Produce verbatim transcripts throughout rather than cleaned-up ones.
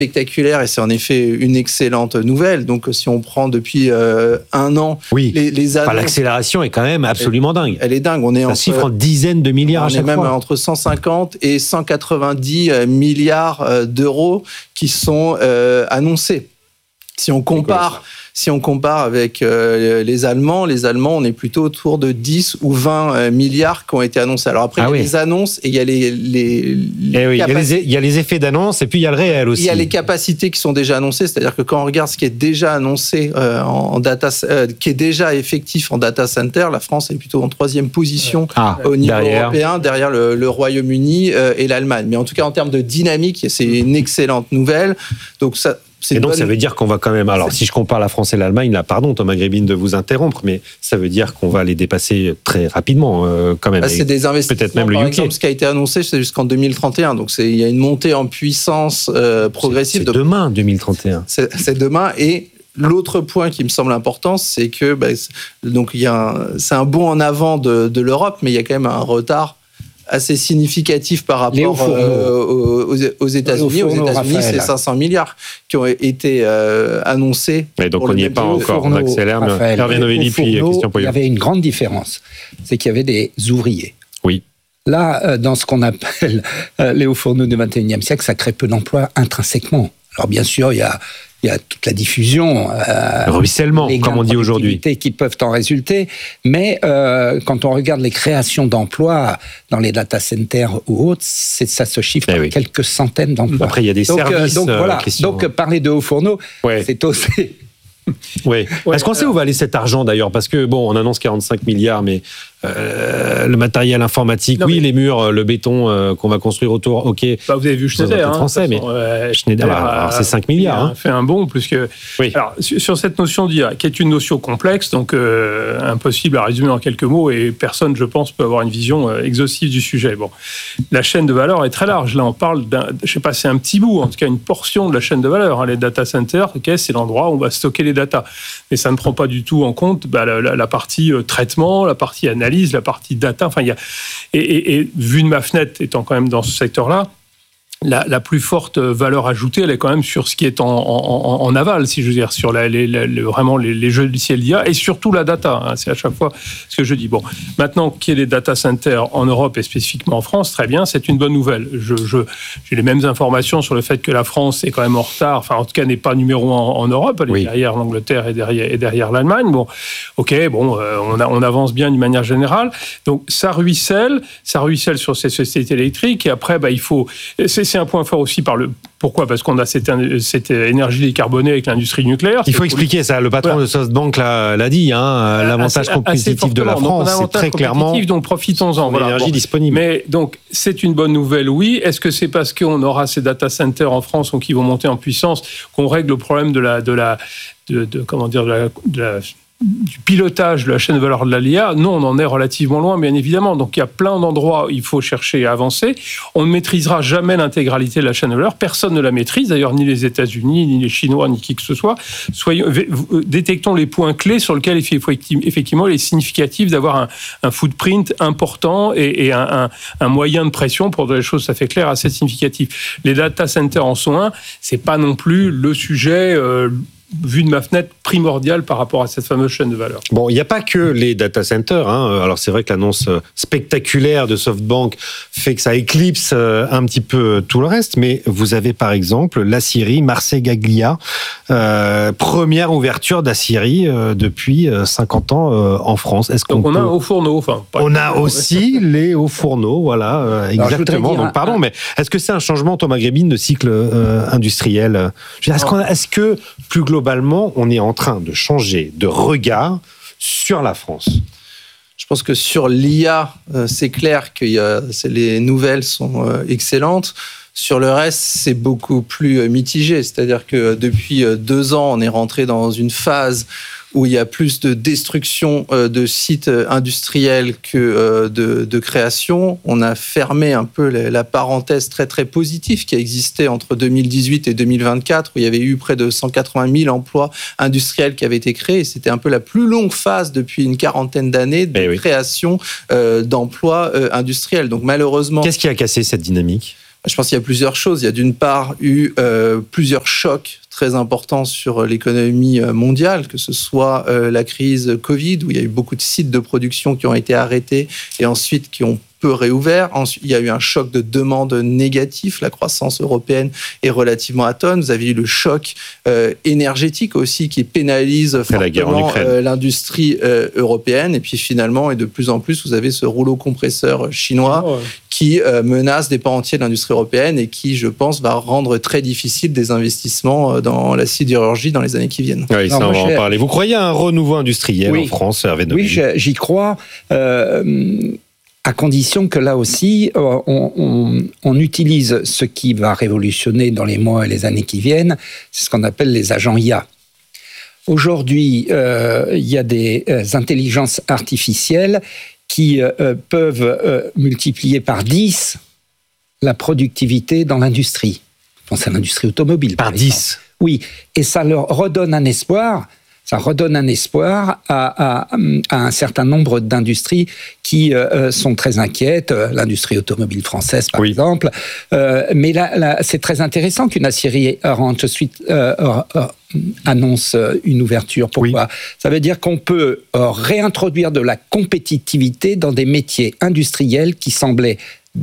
spectaculaire et c'est en effet une excellente nouvelle. Donc, si on prend depuis euh, un an, oui. les, les annonces... Enfin, l'accélération est quand même absolument elle, dingue. Elle est dingue. On est Ça entre, chiffre en dizaines de milliards à chaque fois. On est même entre cent cinquante et cent quatre-vingt-dix milliards d'euros qui sont euh, annoncés. Si on compare... Si on compare avec euh, les Allemands, les Allemands, on est plutôt autour de dix ou vingt euh, milliards qui ont été annoncés. Alors après, ah il y a oui. les annonces et il y a les... les, les eh oui, capac... il, y a les il y a les effets d'annonce et puis il y a le réel aussi. Il y a les capacités qui sont déjà annoncées, c'est-à-dire que quand on regarde ce qui est déjà annoncé euh, en data, euh, qui est déjà effectif en data center, la France est plutôt en troisième position ah, au niveau derrière. européen, derrière le, le Royaume-Uni euh, et l'Allemagne. Mais en tout cas, en termes de dynamique, c'est une excellente nouvelle. Donc ça... Et donc, bonne... ça veut dire qu'on va quand même... Alors, si je compare la France et l'Allemagne, là, pardon, Thomas Grébin, de vous interrompre, mais ça veut dire qu'on va les dépasser très rapidement, euh, quand même. Bah, c'est des investissements, peut-être même le par U K. exemple, ce qui a été annoncé, c'est jusqu'en deux mille trente et un. Donc, c'est, il y a une montée en puissance euh, progressive. C'est, c'est de... demain, deux mille trente et un. C'est, c'est demain. Et l'autre point qui me semble important, c'est que bah, donc, il y a un, c'est un bond en avant de, de l'Europe, mais il y a quand même un retard assez significatif par rapport euh, aux, aux États-Unis. Aux États-Unis, Raphaël. C'est cinq cents milliards qui ont été euh, annoncés. Et donc on n'y est pas encore, on accélère. Hervé Novelli, puis Christian Poyot. Il y avait une grande différence, c'est qu'il y avait des ouvriers. Oui. Là, dans ce qu'on appelle les hauts fourneaux du vingt et unième siècle, ça crée peu d'emplois intrinsèquement. Alors bien sûr, il y a Il y a toute la diffusion, euh, le ruissellement, comme on dit aujourd'hui, qui peuvent en résulter. Mais euh, quand on regarde les créations d'emplois dans les data centers ou autres, c'est, ça se chiffre eh à oui. quelques centaines d'emplois. Après, il y a des donc, services. Euh, donc voilà. Christian. Donc parler de hauts fourneaux, ouais. c'est aussi. Oui. Ouais, Est-ce qu'on sait où va aller cet argent d'ailleurs ? Parce que bon, on annonce quarante-cinq milliards, mais euh, le matériel informatique, non, oui, mais... les murs, le béton euh, qu'on va construire autour, ok. Bah, vous avez vu Schneider, hein, français, mais euh, Schneider, alors, alors, c'est cinq milliards. Hein. Fait un bond plus que. Oui. Alors sur cette notion d'I A, qui est une notion complexe, donc euh, impossible à résumer en quelques mots, et personne, je pense, peut avoir une vision euh, exhaustive du sujet. Bon, la chaîne de valeur est très large. Là, on parle d'un, je sais pas, c'est un petit bout, en tout cas une portion de la chaîne de valeur. Hein. Les data centers, ok, c'est l'endroit où on va stocker les data. Mais ça ne prend pas du tout en compte bah, la, la, la partie euh, traitement, la partie analyse, la partie data. Enfin, il y a et, et, et vu de ma fenêtre, étant quand même dans ce secteur-là, la, la plus forte valeur ajoutée, elle est quand même sur ce qui est en, en, en aval, si je veux dire, sur la, les, les, vraiment les, les jeux logiciels d'I A et surtout la data. Hein, c'est à chaque fois ce que je dis. Bon, maintenant qu'il y ait les data centers en Europe et spécifiquement en France, très bien, c'est une bonne nouvelle. Je, je, j'ai les mêmes informations sur le fait que la France est quand même en retard, enfin en tout cas n'est pas numéro un en, en Europe, elle est oui. derrière l'Angleterre et derrière, et derrière l'Allemagne. Bon, ok, bon, euh, on, a, on avance bien d'une manière générale. Donc ça ruisselle, ça ruisselle sur ces sociétés électriques et après, bah, il faut... C'est, C'est un point fort aussi par le... Pourquoi ? Parce qu'on a cette, cette énergie décarbonée avec l'industrie nucléaire. Il faut expliquer ça. Le patron voilà. de SoftBank l'a, l'a dit. Hein, l'avantage assez, compétitif assez de la France, donc c'est très clairement... Donc profitons-en. Voilà. L'énergie bon. disponible. Mais donc, c'est une bonne nouvelle, oui. Est-ce que c'est parce qu'on aura ces data centers en France qui vont monter en puissance qu'on règle le problème de la... De la de, de, comment dire, de la, de la du pilotage de la chaîne de valeur de l'I A, non, on en est relativement loin, bien évidemment. Donc, il y a plein d'endroits où il faut chercher à avancer. On ne maîtrisera jamais l'intégralité de la chaîne de valeur. Personne ne la maîtrise, d'ailleurs, ni les États-Unis, ni les Chinois, ni qui que ce soit. Soyons, détectons les points clés sur lesquels il faut effectivement, il est significatif d'avoir un, un footprint important et, et un, un, un moyen de pression pour dire les choses, ça fait clair, assez significatif. Les data centers en sont un, c'est pas non plus le sujet... Euh, vu de ma fenêtre, primordial par rapport à cette fameuse chaîne de valeur. Bon, il n'y a pas que les data centers. Hein. Alors, c'est vrai que l'annonce spectaculaire de SoftBank fait que ça éclipse un petit peu tout le reste, mais vous avez par exemple l'Aciérie Marseille-Gaglia, euh, première ouverture d'Aciérie euh, depuis cinquante ans euh, en France. Est-ce qu'on Donc, on peut... a un haut fourneau. Enfin, on a aussi les hauts fourneaux, voilà, euh, exactement. Donc, pardon, un... mais est-ce que c'est un changement, Thomas Grébin, de cycle euh, industriel ? Je veux dire, est-ce, qu'on a... est-ce que, plus globalement, Globalement, on est en train de changer de regard sur la France. Je pense que sur l'I A, c'est clair que y a, c'est, les nouvelles sont excellentes. Sur le reste, c'est beaucoup plus mitigé. C'est-à-dire que depuis deux ans, on est rentré dans une phase où il y a plus de destruction de sites industriels que de, de création. On a fermé un peu la parenthèse très très positive qui a existé entre deux mille dix-huit et deux mille vingt-quatre, où il y avait eu près de cent quatre-vingt mille emplois industriels qui avaient été créés. C'était un peu la plus longue phase depuis une quarantaine d'années de eh oui. création euh, d'emplois euh, industriels. Donc malheureusement... Qu'est-ce qui a cassé cette dynamique ? Je pense qu'il y a plusieurs choses. Il y a d'une part eu euh, plusieurs chocs très importants sur l'économie mondiale, que ce soit euh, la crise Covid, où il y a eu beaucoup de sites de production qui ont été arrêtés et ensuite qui ont peu réouvert. Ensuite, il y a eu un choc de demande négatif. La croissance européenne est relativement atone. Vous avez eu le choc euh, énergétique aussi qui pénalise fortement euh, l'industrie euh, européenne. Et puis finalement, et de plus en plus, vous avez ce rouleau compresseur chinois oh, ouais. qui euh, menace des pans entiers de l'industrie européenne et qui, je pense, va rendre très difficile des investissements dans la sidérurgie dans les années qui viennent. Oui, ça, non, on va en j'ai... parler. Vous croyez à un renouveau industriel oui. en France, Hervé Novelli ? Oui, j'y crois. Euh, à condition que là aussi, on, on, on utilise ce qui va révolutionner dans les mois et les années qui viennent, c'est ce qu'on appelle les agents I A. Aujourd'hui, euh, il y a des euh, intelligences artificielles qui euh, peuvent euh, multiplier par dix la productivité dans l'industrie. Je pense à l'industrie automobile. Par, par dix ? Oui, et ça leur redonne un espoir... Ça redonne un espoir à, à, à un certain nombre d'industries qui euh, sont très inquiètes, l'industrie automobile française par oui. exemple. Euh, mais là, là, c'est très intéressant qu'une aciérie Orange Suite euh, euh, annonce une ouverture. Pourquoi ? Oui. Ça veut dire qu'on peut euh, réintroduire de la compétitivité dans des métiers industriels qui semblaient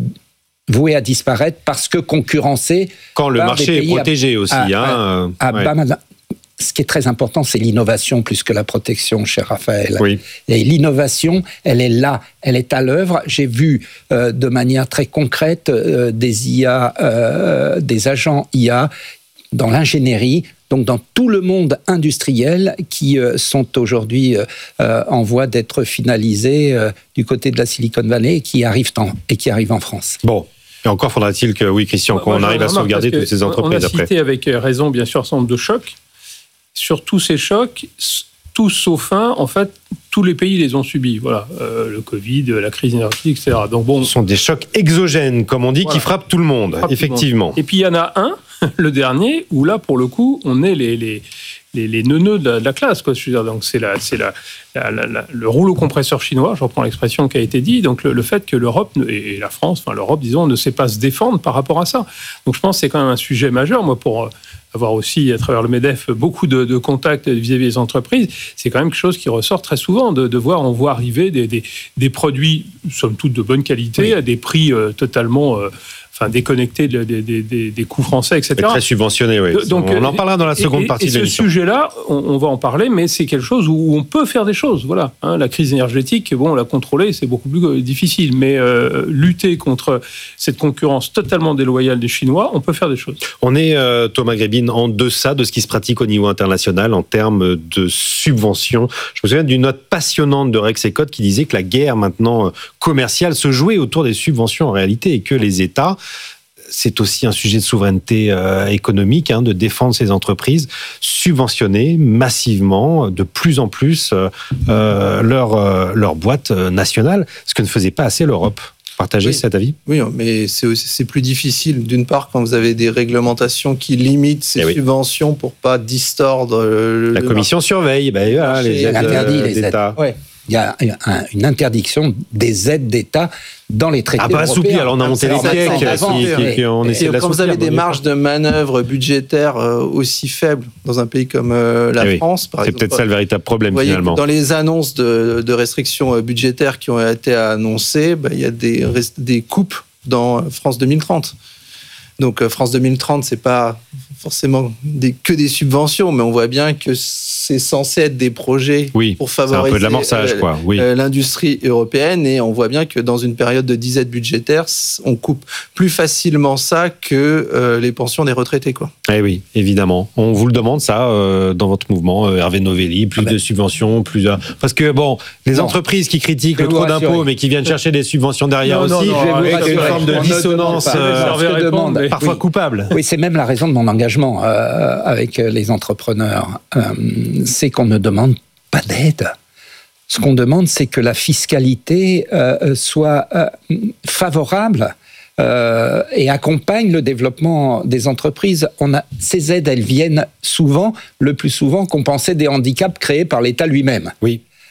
voués à disparaître parce que concurrencés. Quand le marché est protégé à, aussi. À, hein, à, à, ouais. à, Ce qui est très important, c'est l'innovation plus que la protection, cher Raphaël. Oui. Et l'innovation, elle est là, elle est à l'œuvre. J'ai vu euh, de manière très concrète euh, des I A, euh, des agents I A dans l'ingénierie, donc dans tout le monde industriel qui euh, sont aujourd'hui euh, en voie d'être finalisés euh, du côté de la Silicon Valley et qui arrivent en, et qui arrivent en France. Bon. Et encore faudra-t-il que, oui, Christian, qu'on arrive à sauvegarder toutes ces entreprises après. On a cité avec raison, bien sûr, un certain nombre de chocs. Sur tous ces chocs, tous sauf un, en fait, tous les pays les ont subis. Voilà, euh, le Covid, la crise énergétique, et cetera. Donc bon, ce sont des chocs exogènes, comme on dit, voilà, qui frappent tout le monde, effectivement. Le monde. Et puis il y en a un, le dernier, où là, pour le coup, on est les les les, les neuneux de la, de la classe, quoi. Je veux dire, donc c'est la c'est la, la, la, la le rouleau compresseur chinois. Je reprends l'expression qui a été dit. Donc le, le fait que l'Europe et la France, enfin l'Europe, disons, ne sait pas se défendre par rapport à ça. Donc je pense que c'est quand même un sujet majeur. Moi, pour avoir aussi, à travers le MEDEF, beaucoup de, de contacts vis-à-vis des entreprises, c'est quand même quelque chose qui ressort très souvent, de, de voir, on voit arriver des, des, des produits, somme toute, de bonne qualité, oui, à des prix euh, totalement... Euh, enfin, déconnectés des, des, des, des coûts français, et cetera. Très subventionnés, oui. Donc, on en parlera dans la seconde et, partie et de l'émission. Et ce sujet-là, on, on va en parler, mais c'est quelque chose où on peut faire des choses. Voilà, hein, la crise énergétique, bon, la contrôler, c'est beaucoup plus difficile, mais euh, lutter contre cette concurrence totalement déloyale des Chinois, on peut faire des choses. On est, euh, Thomas Grébine, en deçà de ce qui se pratique au niveau international en termes de subventions. Je me souviens d'une note passionnante de Rexecode qui disait que la guerre maintenant commerciale se jouait autour des subventions en réalité et que les États... C'est aussi un sujet de souveraineté euh, économique, hein, de défendre ces entreprises, subventionner massivement, de plus en plus, euh, euh, leur, euh, leur boîte nationale, ce que ne faisait pas assez l'Europe. Partagez oui. cet avis ? Oui, mais c'est, aussi, c'est plus difficile, d'une part, quand vous avez des réglementations qui limitent ces eh subventions oui. pour ne pas distordre le La le commission marché. surveille, ben, voilà, les aides interdit les d'État. Aides. Ouais. Il y a une interdiction des aides d'État dans les traités ah, pas européens. alors on a monté les cakes. On essaie de quand vous avez des marges de manœuvre budgétaires aussi faibles dans un pays comme la oui, France, par c'est exemple. C'est peut-être ça le véritable problème, vous voyez finalement. Dans les annonces de, de restrictions budgétaires qui ont été annoncées, ben, il y a des, des coupes dans France deux mille trente. Donc France deux mille trente, c'est pas forcément des, que des subventions, mais on voit bien que c'est censé être des projets oui, pour favoriser c'est un peu de l'amorçage, euh, quoi. Oui. euh, l'industrie européenne, et on voit bien que dans une période de disette budgétaire, on coupe plus facilement ça que euh, les pensions des retraités, quoi. Eh oui, évidemment. On vous le demande, ça, euh, dans votre mouvement, euh, Hervé Novelli, plus ah ben. de subventions, plus de... Parce que, bon, les non. entreprises qui critiquent le trop d'impôts, mais qui viennent chercher des subventions derrière non, aussi, non, non, avec une forme de dissonance euh, demande, parfois oui. coupable. Oui, c'est même la raison de mon engagement euh, avec les entrepreneurs. Euh, c'est qu'on ne demande pas d'aide. Ce qu'on demande, c'est que la fiscalité euh, soit euh, favorable euh, et accompagne le développement des entreprises. On a, ces aides, elles viennent souvent, le plus souvent, compenser des handicaps créés par l'État lui-même. Oui.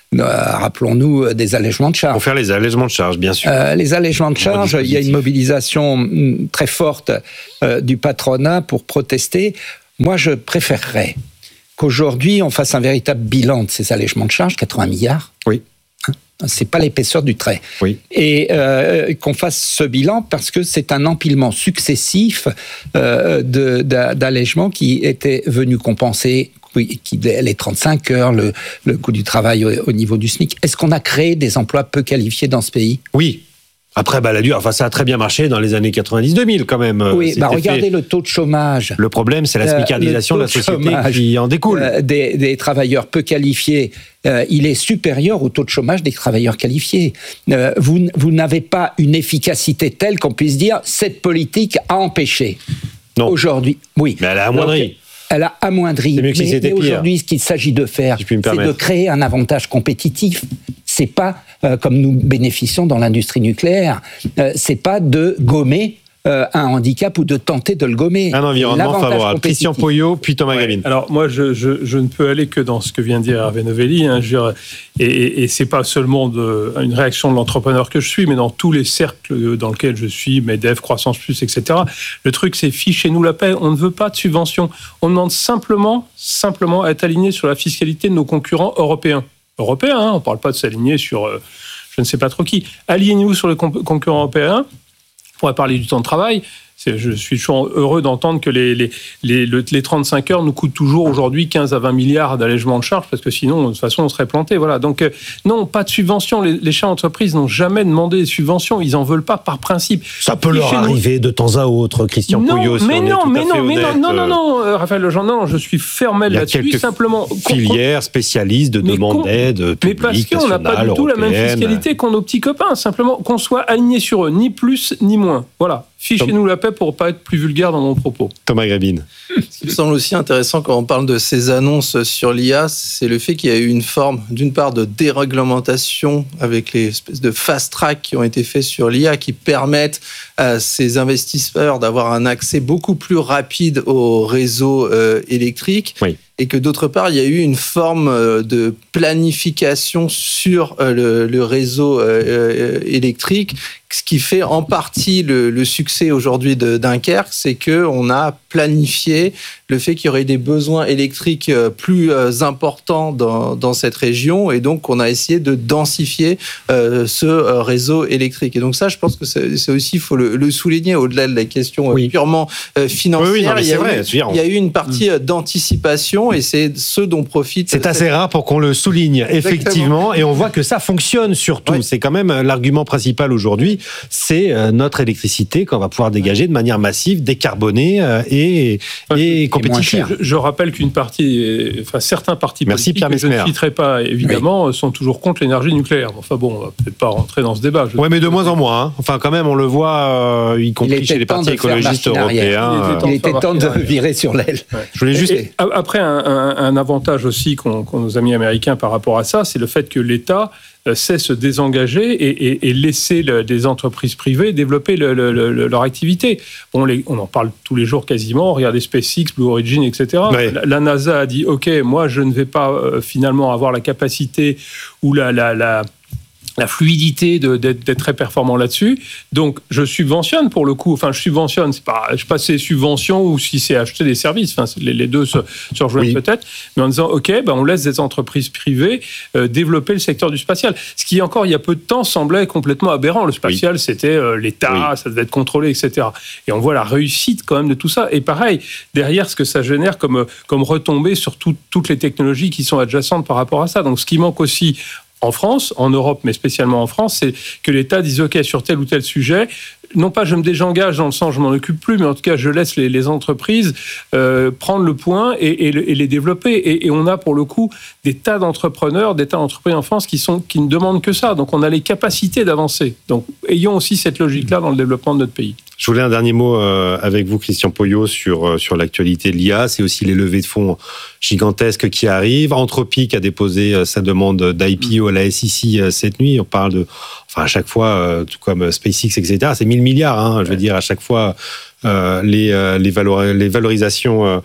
Euh, rappelons-nous des allègements de charges. Pour faire les allègements de charges, bien sûr. Euh, les allègements de charges, il y a une mobilisation très forte euh, du patronat pour protester. Moi, je préférerais qu'aujourd'hui, on fasse un véritable bilan de ces allègements de charges, quatre-vingts milliards. Oui. C'est pas l'épaisseur du trait. Oui. Et euh, qu'on fasse ce bilan parce que c'est un empilement successif euh, de, d'allègements qui étaient venus compenser oui, qui, les trente-cinq heures, le, le coût du travail au, au niveau du SMIC. Est-ce qu'on a créé des emplois peu qualifiés dans ce pays ? Oui. Après, bah, la dure, enfin, ça a très bien marché dans les années quatre-vingt-dix deux mille quand même. Oui, bah, regardez fait... le taux de chômage. Le problème, c'est la smicardisation euh, de la société qui en découle. Euh, des, des travailleurs peu qualifiés, euh, il est supérieur au taux de chômage des travailleurs qualifiés. Euh, vous, vous n'avez pas une efficacité telle qu'on puisse dire cette politique a empêché. Non. Aujourd'hui, oui. Mais elle a amoindri. Donc, elle a amoindri. C'est mieux que si mais, c'était mais pire. Aujourd'hui, ce qu'il s'agit de faire, si c'est de créer un avantage compétitif. C'est pas, euh, comme nous bénéficions dans l'industrie nucléaire, euh, c'est pas de gommer euh, un handicap ou de tenter de le gommer. Un environnement favorable. Christian Poyot, puis Thomas ouais. Gavin. Alors moi, je, je, je ne peux aller que dans ce que vient de dire Hervé Novelli. Hein, je veux dire, et, et, et c'est pas seulement de, une réaction de l'entrepreneur que je suis, mais dans tous les cercles dans lesquels je suis, MEDEF, Croissance Plus, et cetera. Le truc, c'est fichez-nous la paix. On ne veut pas de subventions. On demande simplement, simplement à être aligné sur la fiscalité de nos concurrents européens. Européens, hein, on ne parle pas de s'aligner sur euh, je ne sais pas trop qui. Alignez-vous sur les comp- concurrents européens. On pourrait parler du temps de travail. C'est, je suis toujours heureux d'entendre que les, les, les, les trente-cinq heures nous coûtent toujours aujourd'hui quinze à vingt milliards d'allègements de charges, parce que sinon, de toute façon, on serait planté. Voilà. Donc, euh, non, pas de subventions. Les, les chefs d'entreprise n'ont jamais demandé des subventions. Ils n'en veulent pas par principe. Ça peut leur arriver de temps à autre, Christian non, Poyot. Mais si non, on est mais tout à non, fait mais honnête. non, non, non, non, euh, Raphaël Legendre, non, je suis fermé là-dessus. Il y a Simplement, filières spécialistes de demande d'aide mais parce publique, qu'on n'a pas du tout la même européenne. fiscalité qu'ont nos petits copains. Simplement qu'on soit alignés sur eux, ni plus ni moins. Voilà. Fichez-nous la paix pour ne pas être plus vulgaire dans mon propos. Thomas Gravine. Ce qui me semble aussi intéressant quand on parle de ces annonces sur l'I A, c'est le fait qu'il y a eu une forme, d'une part, de déréglementation avec les espèces de fast-track qui ont été faits sur l'I A qui permettent à ces investisseurs d'avoir un accès beaucoup plus rapide au réseau euh, électrique. Oui. Et que d'autre part, il y a eu une forme de planification sur le, le réseau euh, électrique, ce qui fait en partie le, le succès aujourd'hui de Dunkerque, c'est qu'on a planifié le fait qu'il y aurait des besoins électriques plus importants dans, dans cette région, et donc on a essayé de densifier euh, ce réseau électrique. Et donc ça, je pense que c'est, c'est aussi, il faut le, le souligner, au-delà de la question oui. purement euh, financière, oui, oui, non, mais il, y a vrai, eu, il y a eu une partie mmh. d'anticipation, et c'est ce dont profite... C'est assez cette... rare pour qu'on le souligne, effectivement, Exactement. Et on voit que ça fonctionne surtout. Oui. C'est quand même l'argument principal aujourd'hui, c'est notre électricité qu'on va pouvoir dégager de manière massive, décarbonée et, et compétitive. Je, je rappelle qu'une partie, enfin certains partis Merci, politiques que je ne citerai pas, évidemment, oui. sont toujours contre l'énergie nucléaire. Enfin bon, on va peut-être pas rentrer dans ce débat. Oui, mais de moins en moins. Hein. Enfin, quand même, on le voit, euh, y compris chez les partis écologistes européens. Il était temps de, de virer sur l'aile. Ouais. Je voulais juste... Et, et, après, un, un, un avantage aussi qu'ont, qu'ont nos amis américains par rapport à ça, c'est le fait que l'État sait se désengager et, et, et laisser le, des entreprises privées développer le, le, le, leur activité. Bon, les, on en parle tous les jours quasiment. Regardez SpaceX, Blue Origin, et cetera. Oui. La, la NASA a dit, OK, moi, je ne vais pas euh, finalement avoir la capacité ou la... la, la la fluidité de, d'être, d'être très performant là-dessus. Donc, je subventionne pour le coup. Enfin, je subventionne. C'est pas, je sais pas si c'est subvention ou si c'est acheter des services. Enfin, les, les deux se, se rejoignent oui. peut-être. Mais en disant, OK, ben, on laisse des entreprises privées euh, développer le secteur du spatial. Ce qui, encore, il y a peu de temps, semblait complètement aberrant. Le spatial, oui. c'était euh, l'État, oui. ça devait être contrôlé, et cetera. Et on voit la réussite quand même de tout ça. Et pareil, derrière, ce que ça génère comme, comme retombée sur tout, toutes les technologies qui sont adjacentes par rapport à ça. Donc, ce qui manque aussi en France, en Europe, mais spécialement en France, c'est que l'État dise « OK, sur tel ou tel sujet », non pas je me désengage dans le sens je m'en occupe plus, mais en tout cas je laisse les, les entreprises euh, prendre le point et, et, et les développer. Et, et on a pour le coup des tas d'entrepreneurs, des tas d'entreprises en France qui, sont, qui ne demandent que ça. Donc on a les capacités d'avancer. Donc ayons aussi cette logique-là dans le développement de notre pays. Je voulais un dernier mot avec vous, Christian Poyot, sur, sur l'actualité de l'I A. C'est aussi les levées de fonds gigantesques qui arrivent. Anthropic a déposé sa demande d'I P O à la S E C cette nuit. On parle de, enfin, à chaque fois, tout comme SpaceX, et cetera. C'est mille milliards, hein, je veux dire, à chaque fois, euh, les, les, valor- les valorisations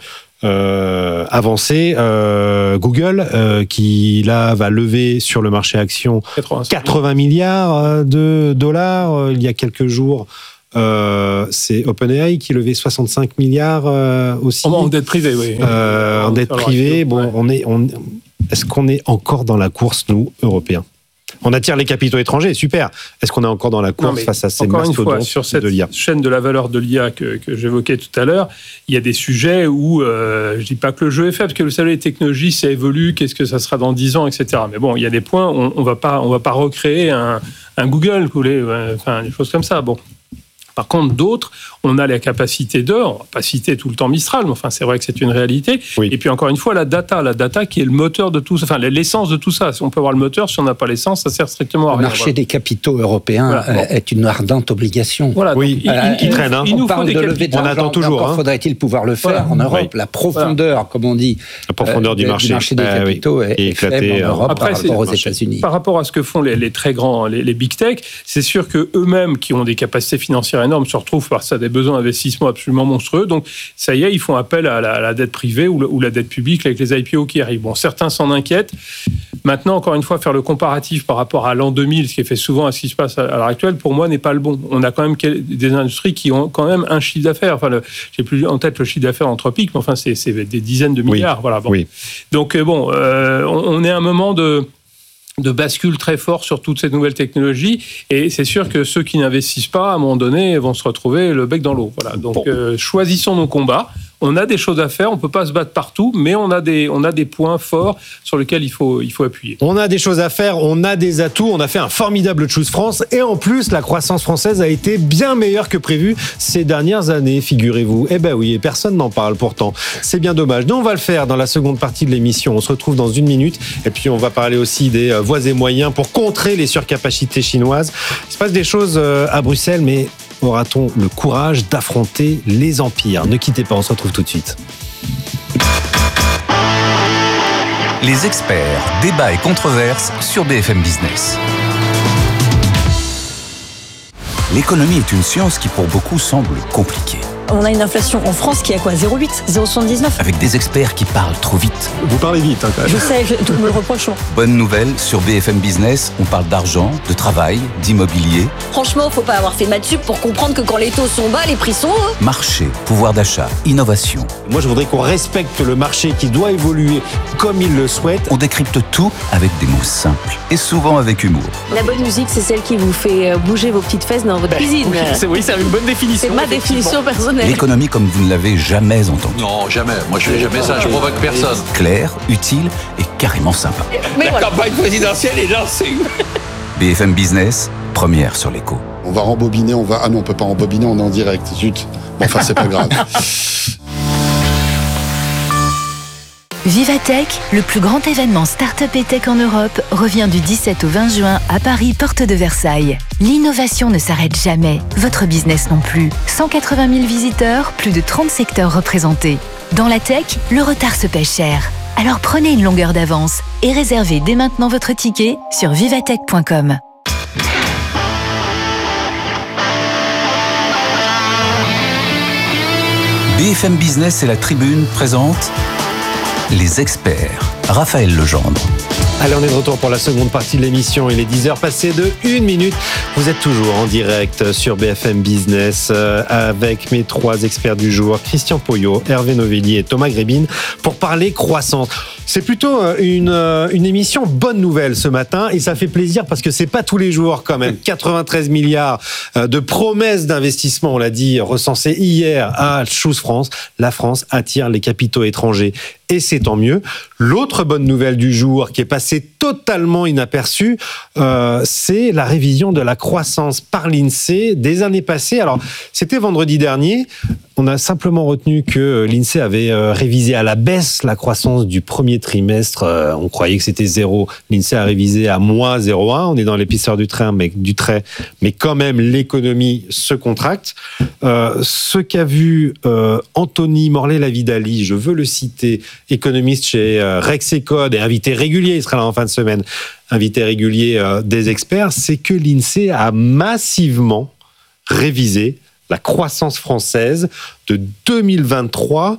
euh, avancée. Euh, Google, euh, qui là va lever sur le marché action quatre-vingts milliards de dollars euh, il y a quelques jours. Euh, c'est OpenAI qui levait soixante-cinq milliards euh, aussi. En dette privée, oui. Euh, en dette privée, bon, ouais. on est, on, est-ce qu'on est encore dans la course, nous, Européens ? On attire les capitaux étrangers, super. Est-ce qu'on est encore dans la course non, face à ces mastodontes sur cette de l'I A ? Chaîne de la valeur de l'I A que, que j'évoquais tout à l'heure, il y a des sujets où, euh, je dis pas que le jeu est fait, parce que vous savez, les technologies, ça évolue, qu'est-ce que ça sera dans dix ans, et cetera. Mais bon, il y a des points, on, on va pas, on va pas recréer un, un Google, vous voulez, enfin, des choses comme ça. Bon. Par contre, d'autres, on a la capacité de, on ne va pas citer tout le temps Mistral, mais enfin, c'est vrai que c'est une réalité. Oui. Et puis, encore une fois, la data, la data qui est le moteur de tout ça, enfin, l'essence de tout ça. Si on peut avoir le moteur, si on n'a pas l'essence, ça sert strictement à rien. Le marché voilà. des capitaux européens voilà. bon. est une ardente obligation. Voilà, oui, donc, il, il, il traîne. Hein. Il nous on parle de lever de on attend toujours. Hein. Faudrait-il pouvoir le faire voilà. en Europe oui. La profondeur, voilà. comme on dit, la profondeur euh, du, marché. du marché des euh, capitaux oui. est, est faible en Europe Après, par rapport aux États-Unis. Par rapport à ce que font les, les très grands, les, les big tech, c'est sûr que eux-mêmes, qui ont des capacités financières énormes, se retrouvent par ça des besoins d'investissement absolument monstrueux. Donc, ça y est, ils font appel à la, à la dette privée ou la, ou la dette publique avec les I P O qui arrivent. Bon, certains s'en inquiètent. Maintenant, encore une fois, faire le comparatif par rapport à l'an deux mille, ce qui est fait souvent à ce qui se passe à l'heure actuelle, pour moi, n'est pas le bon. On a quand même des industries qui ont quand même un chiffre d'affaires. Enfin, le, j'ai plus en tête le chiffre d'affaires anthropique, mais enfin, c'est, c'est des dizaines de milliards. Oui. Voilà. Bon. Oui. Donc, bon, euh, on, on est à un moment de... de bascule très fort sur toutes ces nouvelles technologies, et c'est sûr que ceux qui n'investissent pas, à un moment donné, vont se retrouver le bec dans l'eau. Voilà. Donc, bon. euh, choisissons nos combats. On a des choses à faire, on ne peut pas se battre partout, mais on a des, on a des points forts sur lesquels il faut, il faut appuyer. On a des choses à faire, on a des atouts, on a fait un formidable Choose France, et en plus, la croissance française a été bien meilleure que prévu ces dernières années, figurez-vous. Eh ben oui, et personne n'en parle pourtant. C'est bien dommage. Nous, on va le faire dans la seconde partie de l'émission. On se retrouve dans une minute, et puis on va parler aussi des voies et moyens pour contrer les surcapacités chinoises. Il se passe des choses à Bruxelles, mais aura-t-on le courage d'affronter les empires ? Ne quittez pas, on se retrouve tout de suite. Les experts, débats et controverses sur B F M Business. L'économie est une science qui pour beaucoup semble compliquée. On a une inflation en France qui est à quoi ? zéro virgule huit, zéro virgule soixante-dix-neuf. Avec des experts qui parlent trop vite. Vous parlez vite, hein, quand même. Je sais, je, tout me le reproche. Bonne nouvelle, sur B F M Business, on parle d'argent, de travail, d'immobilier. Franchement, faut pas avoir fait maths sup pour comprendre que quand les taux sont bas, les prix sont hauts. Marché, pouvoir d'achat, innovation. Moi, je voudrais qu'on respecte le marché qui doit évoluer comme il le souhaite. On décrypte tout avec des mots simples et souvent avec humour. La bonne musique, c'est celle qui vous fait bouger vos petites fesses dans votre cuisine. Oui, c'est, oui, c'est une bonne définition. C'est ma définition personnelle. L'économie comme vous ne l'avez jamais entendue. Non, jamais. Moi, je fais jamais ça. Je provoque personne. Claire, utile et carrément sympa. Mais La voilà. campagne présidentielle est lancée. B F M Business, première sur l'écho. On va rembobiner, on va... Ah non, on peut pas rembobiner, on est en direct. Zut. Bon, enfin, c'est pas grave. Vivatech, le plus grand événement start-up et tech en Europe, revient du dix-sept au vingt juin à Paris, porte de Versailles. L'innovation ne s'arrête jamais, votre business non plus. cent quatre-vingt mille visiteurs, plus de trente secteurs représentés. Dans la tech, le retard se paie cher. Alors prenez une longueur d'avance et réservez dès maintenant votre ticket sur vivatech point com. B F M Business et la Tribune présentent Les experts. Raphaël Legendre. Allez, on est de retour pour la seconde partie de l'émission. Il est dix heures passées de une minute. Vous êtes toujours en direct sur B F M Business euh, avec mes trois experts du jour, Christian Poyot, Hervé Novelli et Thomas Grébine, pour parler croissance. C'est plutôt une, une émission bonne nouvelle ce matin et ça fait plaisir parce que c'est pas tous les jours quand même. quatre-vingt-treize milliards de promesses d'investissement, on l'a dit, recensées hier à Choose France. La France attire les capitaux étrangers. Et c'est tant mieux. L'autre bonne nouvelle du jour qui est passée totalement inaperçue, euh, c'est la révision de la croissance par l'INSEE des années passées. Alors, c'était vendredi dernier. On a simplement retenu que l'INSEE avait euh, révisé à la baisse la croissance du premier trimestre. Euh, on croyait que c'était zéro. L'INSEE a révisé à moins zéro virgule un. On est dans l'épaisseur du trait, mais, du trait, mais quand même, l'économie se contracte. Euh, ce qu'a vu euh, Anthony Morlet-Lavidali, je veux le citer, économiste chez euh, Rexecode et invité régulier, il sera là en fin de semaine, invité régulier euh, des experts, c'est que l'INSEE a massivement révisé la croissance française de deux mille vingt-trois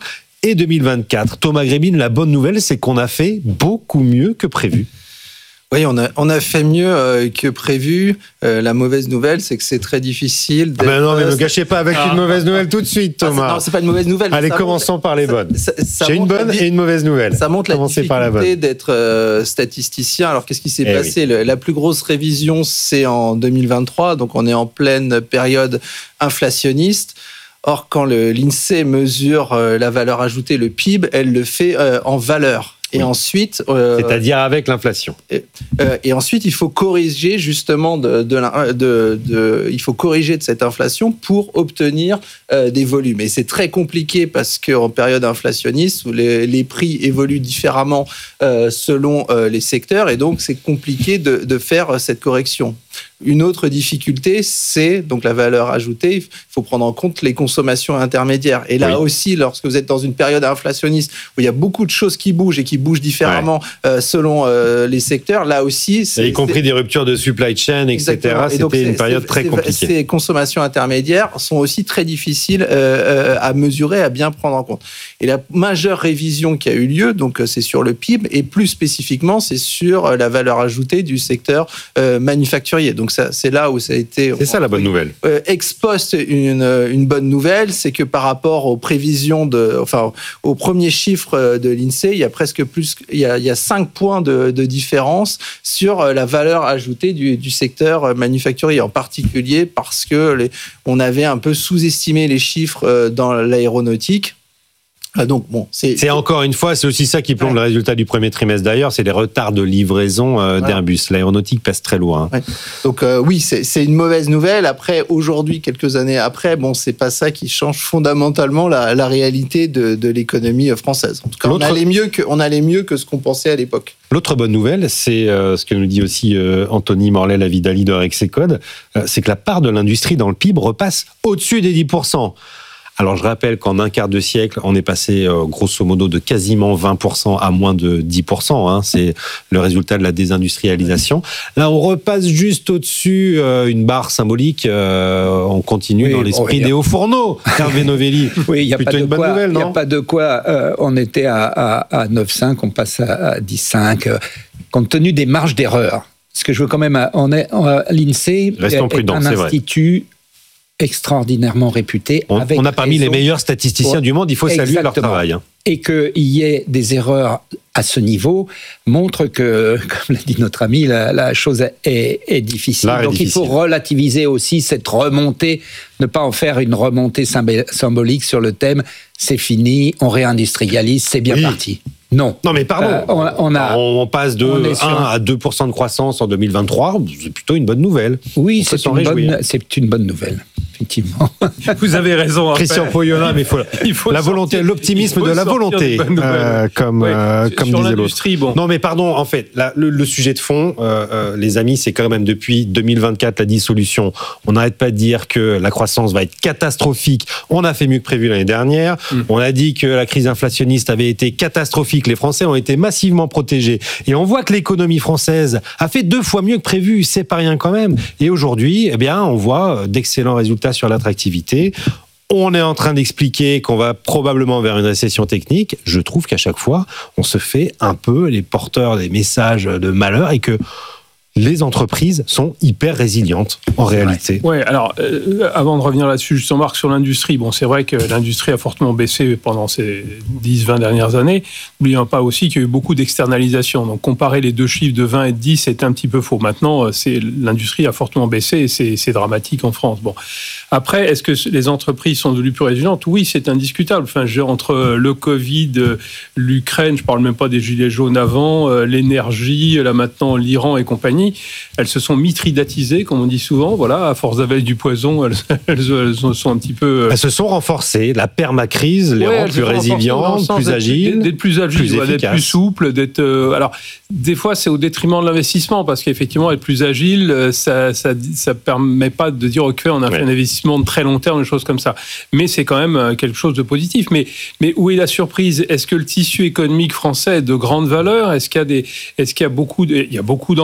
et deux mille vingt-quatre. Thomas Grébin, la bonne nouvelle, c'est qu'on a fait beaucoup mieux que prévu. Oui, on a, on a fait mieux euh, que prévu. Euh, la mauvaise nouvelle, c'est que c'est très difficile. Ah ben non, mais ne gâchez pas avec ah. une mauvaise nouvelle tout de suite, Thomas. Ah, non, c'est pas une mauvaise nouvelle. Allez, commençons montre, par les bonnes. Ça, ça J'ai une bonne la, et une mauvaise nouvelle. Ça montre Commencez la difficulté d'être euh, statisticien. Alors, qu'est-ce qui s'est eh passé oui. La plus grosse révision, c'est en deux mille vingt-trois. Donc, on est en pleine période inflationniste. Or, quand le, l'INSEE mesure euh, la valeur ajoutée, le P I B, elle le fait euh, en valeur. Et oui. ensuite, euh, c'est-à-dire avec l'inflation. Et, euh, et ensuite, il faut corriger justement de, de, de, de, il faut corriger de cette inflation pour obtenir euh, des volumes. Et c'est très compliqué parce qu'en période inflationniste, où les, les prix évoluent différemment euh, selon euh, les secteurs, et donc c'est compliqué de, de faire cette correction. Une autre difficulté, c'est donc la valeur ajoutée. Il faut prendre en compte les consommations intermédiaires. Et là oui. aussi, lorsque vous êtes dans une période inflationniste où il y a beaucoup de choses qui bougent et qui bougent différemment ouais. euh, selon euh, les secteurs, là aussi, c'est, y compris c'est... des ruptures de supply chain, et cetera. Exactement. C'était et une période très compliquée. Ces consommations intermédiaires sont aussi très difficiles euh, à mesurer, à bien prendre en compte. Et la majeure révision qui a eu lieu, donc c'est sur le P I B, et plus spécifiquement, c'est sur la valeur ajoutée du secteur euh, manufacturier. Donc ça, c'est là où ça a été... C'est ça la bonne nouvelle. Euh, ex post, une, une bonne nouvelle, c'est que par rapport aux prévisions, de, enfin aux premiers chiffres de l'INSEE, il y a presque plus, il y a, il y a cinq points de, de différence sur la valeur ajoutée du, du secteur manufacturier, en particulier parce que les, on avait un peu sous-estimé les chiffres dans l'aéronautique. Ah donc bon, c'est, c'est encore une fois, c'est aussi ça qui plombe ouais. le résultat du premier trimestre d'ailleurs, c'est les retards de livraison euh, ouais. d'Airbus. L'aéronautique pèse très lourd. Hein. Ouais. Donc euh, oui, c'est, c'est une mauvaise nouvelle. Après, aujourd'hui, quelques années après, bon, c'est pas ça qui change fondamentalement la, la réalité de, de l'économie française. En tout cas, L'autre... on allait mieux que on allait mieux que ce qu'on pensait à l'époque. L'autre bonne nouvelle, c'est euh, ce que nous dit aussi euh, Anthony Morlet-Lavidali de Rexecode, euh, c'est que la part de l'industrie dans le P I B repasse au-dessus des dix pour cent. Alors, je rappelle qu'en un quart de siècle, on est passé euh, grosso modo de quasiment vingt pour cent à moins de dix pour cent. Hein, c'est le résultat de la désindustrialisation. Là, on repasse juste au-dessus euh, une barre symbolique. Euh, on continue oui, dans l'esprit bon, des a... hauts fourneaux. Hervé Novelli. Oui, il n'y a plutôt pas de une bonne quoi, nouvelle, non ? Il n'y a pas de quoi. Euh, on était à, à, à neuf virgule cinq, on passe à, à dix virgule cinq. Euh, compte tenu des marges d'erreur. Parce que je veux quand même... On est, euh, l'INSEE Restons est, prudents, est un c'est institut... vrai. extraordinairement réputé. On, avec on a parmi raison. les meilleurs statisticiens du monde, il faut Exactement. saluer leur travail. Hein. Et qu'il y ait des erreurs à ce niveau montre que, comme l'a dit notre ami, la, la chose est, est difficile. Là, Donc est difficile. il faut relativiser aussi cette remontée, ne pas en faire une remontée symbolique sur le thème « c'est fini, on réindustrialise, c'est bien oui. parti ». Non. Non, mais pardon. Euh, on, on, a, on passe de un à deux pour cent de croissance en deux mille vingt-trois. C'est plutôt une bonne nouvelle. Oui, c'est une bonne, c'est une bonne nouvelle. Effectivement. Vous avez raison. Christian Poyola, mais faut, il faut la volonté, sortir, l'optimisme de la volonté, euh, comme, ouais, euh, comme disait l'autre. Bon. Non, mais pardon, en fait, la, le, le sujet de fond, euh, euh, les amis, c'est quand même depuis deux mille vingt-quatre, la dissolution. On n'arrête pas de dire que la croissance va être catastrophique. On a fait mieux que prévu l'année dernière. Mm. On a dit que la crise inflationniste avait été catastrophique. Les Français ont été massivement protégés. Et on voit que l'économie française a fait deux fois mieux que prévu. C'est pas rien quand même. Et aujourd'hui, eh bien, on voit d'excellents résultats sur l'attractivité. On est en train d'expliquer qu'on va probablement vers une récession technique. Je trouve qu'à chaque fois, on se fait un peu les porteurs des messages de malheur et que les entreprises sont hyper résilientes, en réalité. Oui, ouais, alors, euh, avant de revenir là-dessus, justement, Marc, sur l'industrie, bon, c'est vrai que l'industrie a fortement baissé pendant ces dix vingt dernières années. N'oublions pas aussi qu'il y a eu beaucoup d'externalisation. Donc, comparer les deux chiffres de vingt et de dix, c'est un petit peu faux. Maintenant, c'est, l'industrie a fortement baissé et c'est, c'est dramatique en France. Bon. Après, est-ce que les entreprises sont devenues plus résilientes ? Oui, c'est indiscutable. Enfin, je, entre le Covid, l'Ukraine, je ne parle même pas des gilets jaunes avant, l'énergie, là maintenant l'Iran et compagnie, elles se sont mitridatisées, comme on dit souvent. Voilà, à force d'avaler du poison, elles, elles, elles sont un petit peu... Elles se sont renforcées. La permacrise les ouais, rend plus résilientes, plus d'être, agiles, d'être plus agiles, plus ouais, d'être plus souples, d'être... Euh, alors, des fois, c'est au détriment de l'investissement, parce qu'effectivement, être plus agile, ça, ça, ça permet pas de dire ok, on a ouais. fait un investissement de très long terme, des choses comme ça. Mais c'est quand même quelque chose de positif. Mais, mais où est la surprise ? Est-ce que le tissu économique français est de grande valeur ? Est-ce qu'il y a des, est-ce qu'il y a beaucoup, de, il y a beaucoup d'entrepreneurs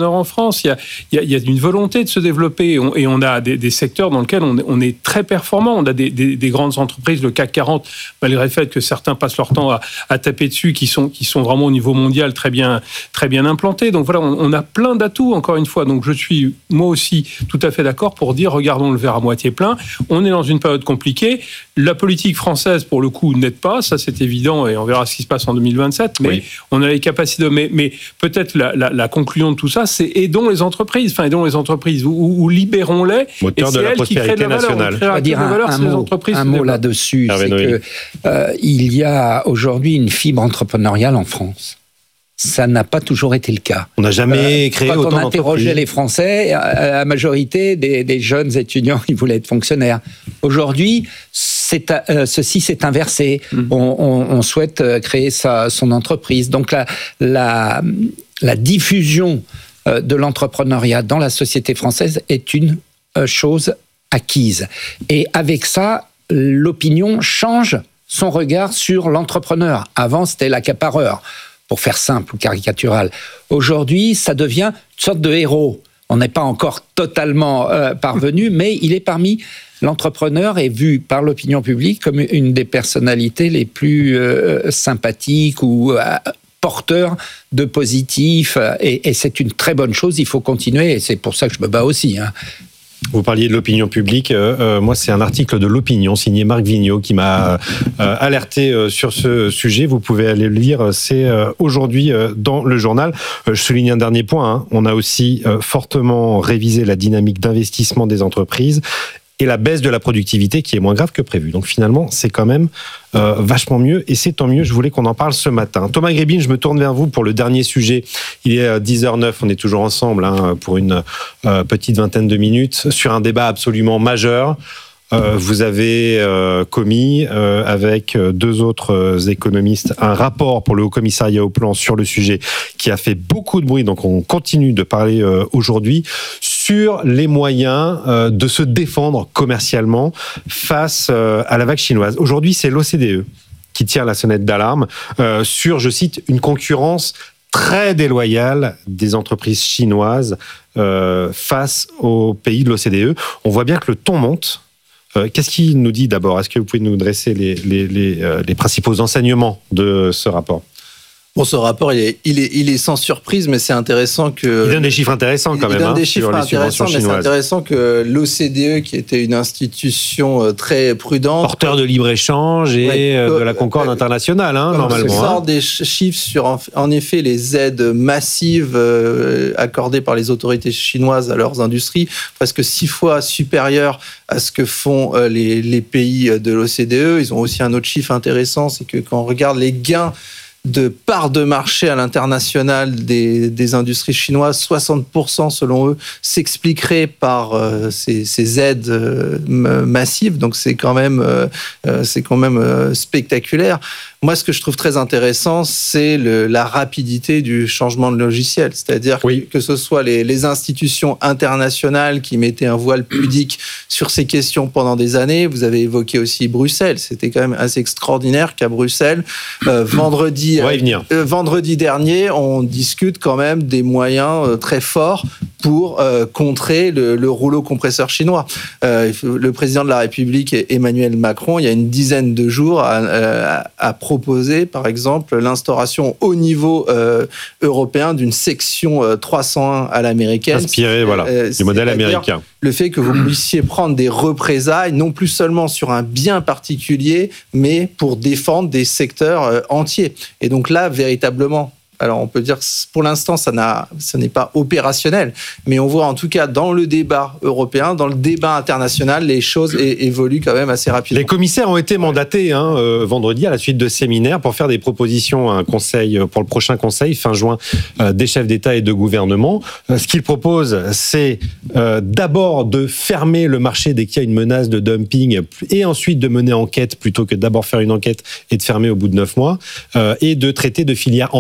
entrepreneurs en France. Il y a, il y a, il y a une volonté de se développer et on, et on a des, des secteurs dans lesquels on, on est très performant. On a des, des, des grandes entreprises, le C A C quarante, malgré le fait que certains passent leur temps à, à taper dessus, qui sont, qui sont vraiment au niveau mondial très bien, très bien implantés. Donc voilà, on, on a plein d'atouts, encore une fois. Donc je suis moi aussi tout à fait d'accord pour dire, regardons le verre à moitié plein. On est dans une période compliquée. La politique française, pour le coup, n'aide pas. Ça, c'est évident et on verra ce qui se passe en deux mille vingt-sept. Mais oui. on a les capacités de... Mais, mais peut-être la, la, la conclusion de tout ça, c'est aidons les entreprises. Enfin, aidons les entreprises ou, ou libérons-les. Moteur et c'est de la elles qui créent de la valeur. nationale. Je vais dire un, valeur, un, mot, un mot là-dessus. C'est que, euh, il y a aujourd'hui une fibre entrepreneuriale en France. Ça n'a pas toujours été le cas. On n'a jamais euh, créé autant d'entreprises. Quand on interrogeait les Français, la majorité des, des jeunes étudiants, ils voulaient être fonctionnaires. Aujourd'hui, c'est, euh, ceci s'est inversé. Mmh. On, on, on souhaite créer sa, son entreprise. Donc la, la, la diffusion de l'entrepreneuriat dans la société française est une chose acquise. Et avec ça, l'opinion change son regard sur l'entrepreneur. Avant, c'était l'accapareur, pour faire simple ou caricatural. Aujourd'hui, ça devient une sorte de héros. On n'est pas encore totalement euh, parvenu, mais il est parmi... L'entrepreneur est vu par l'opinion publique comme une des personnalités les plus euh, sympathiques ou euh, porteurs de positif. Et, et c'est une très bonne chose, il faut continuer. Et c'est pour ça que je me bats aussi, hein. Vous parliez de l'opinion publique. Euh, moi, c'est un article de l'Opinion signé Marc Vigneault qui m'a euh, alerté euh, sur ce sujet. Vous pouvez aller le lire. C'est euh, aujourd'hui euh, dans le journal. Euh, je souligne un dernier point. Hein. On a aussi euh, fortement révisé la dynamique d'investissement des entreprises et la baisse de la productivité qui est moins grave que prévu. Donc finalement, c'est quand même euh, vachement mieux et c'est tant mieux. Je voulais qu'on en parle ce matin. Thomas Grébin, je me tourne vers vous pour le dernier sujet. Il est dix heures zéro neuf, on est toujours ensemble hein, pour une euh, petite vingtaine de minutes sur un débat absolument majeur. Euh, vous avez euh, commis euh, avec deux autres euh, économistes un rapport pour le Haut Commissariat au Plan sur le sujet qui a fait beaucoup de bruit, donc on continue de parler euh, aujourd'hui sur les moyens euh, de se défendre commercialement face euh, à la vague chinoise. Aujourd'hui, c'est l'O C D E qui tire la sonnette d'alarme euh, sur, je cite, une concurrence très déloyale des entreprises chinoises euh, face aux pays de l'O C D E. On voit bien que le ton monte. Euh, qu'est-ce qu'il nous dit d'abord ? Est-ce que vous pouvez nous dresser les, les, les, euh, les principaux enseignements de ce rapport ? Bon, ce rapport, il est, il est, il est sans surprise, mais c'est intéressant que... Il donne des chiffres intéressants quand il même. Il donne hein, des chiffres intéressants, mais c'est intéressant que l'O C D E, qui était une institution très prudente... Porteur de libre-échange et ouais, de la concorde euh, internationale, hein, normalement. On sort hein. des chiffres sur, en, en effet, les aides massives euh, accordées par les autorités chinoises à leurs industries, presque six fois supérieures à ce que font euh, les, les pays de l'O C D E. Ils ont aussi un autre chiffre intéressant, c'est que quand on regarde les gains de part de marché à l'international des, des industries chinoises, soixante pour cent selon eux s'expliquerait par euh, ces, ces aides euh, massives. Donc c'est quand même, euh, c'est quand même euh, spectaculaire. Moi, ce que je trouve très intéressant, c'est le, la rapidité du changement de logiciel. C'est-à-dire oui. que, que ce soit les, les institutions internationales qui mettaient un voile pudique sur ces questions pendant des années. Vous avez évoqué aussi Bruxelles. C'était quand même assez extraordinaire qu'à Bruxelles, euh, vendredi, euh, vendredi dernier, on discute quand même des moyens euh, très forts pour euh, contrer le, le rouleau compresseur chinois. Euh, le président de la République, Emmanuel Macron, il y a une dizaine de jours, a, a, a proposé, par exemple, l'instauration au niveau euh, européen d'une section euh, trois cent un à l'américaine. Inspiré, voilà, euh, du modèle américain. Le fait que vous puissiez prendre des représailles, non plus seulement sur un bien particulier, mais pour défendre des secteurs euh, entiers. Et donc là, véritablement, alors on peut dire que pour l'instant, ça n'a, ça n'est pas opérationnel, mais on voit en tout cas dans le débat européen, dans le débat international, les choses é- évoluent quand même assez rapidement. Les commissaires ont été mandatés hein, euh, vendredi à la suite de séminaires pour faire des propositions à un conseil, pour le prochain conseil fin juin euh, des chefs d'État et de gouvernement. Euh, ce qu'ils proposent, c'est euh, d'abord de fermer le marché dès qu'il y a une menace de dumping et ensuite de mener enquête plutôt que d'abord faire une enquête et de fermer au bout de neuf mois euh, et de traiter de filières entières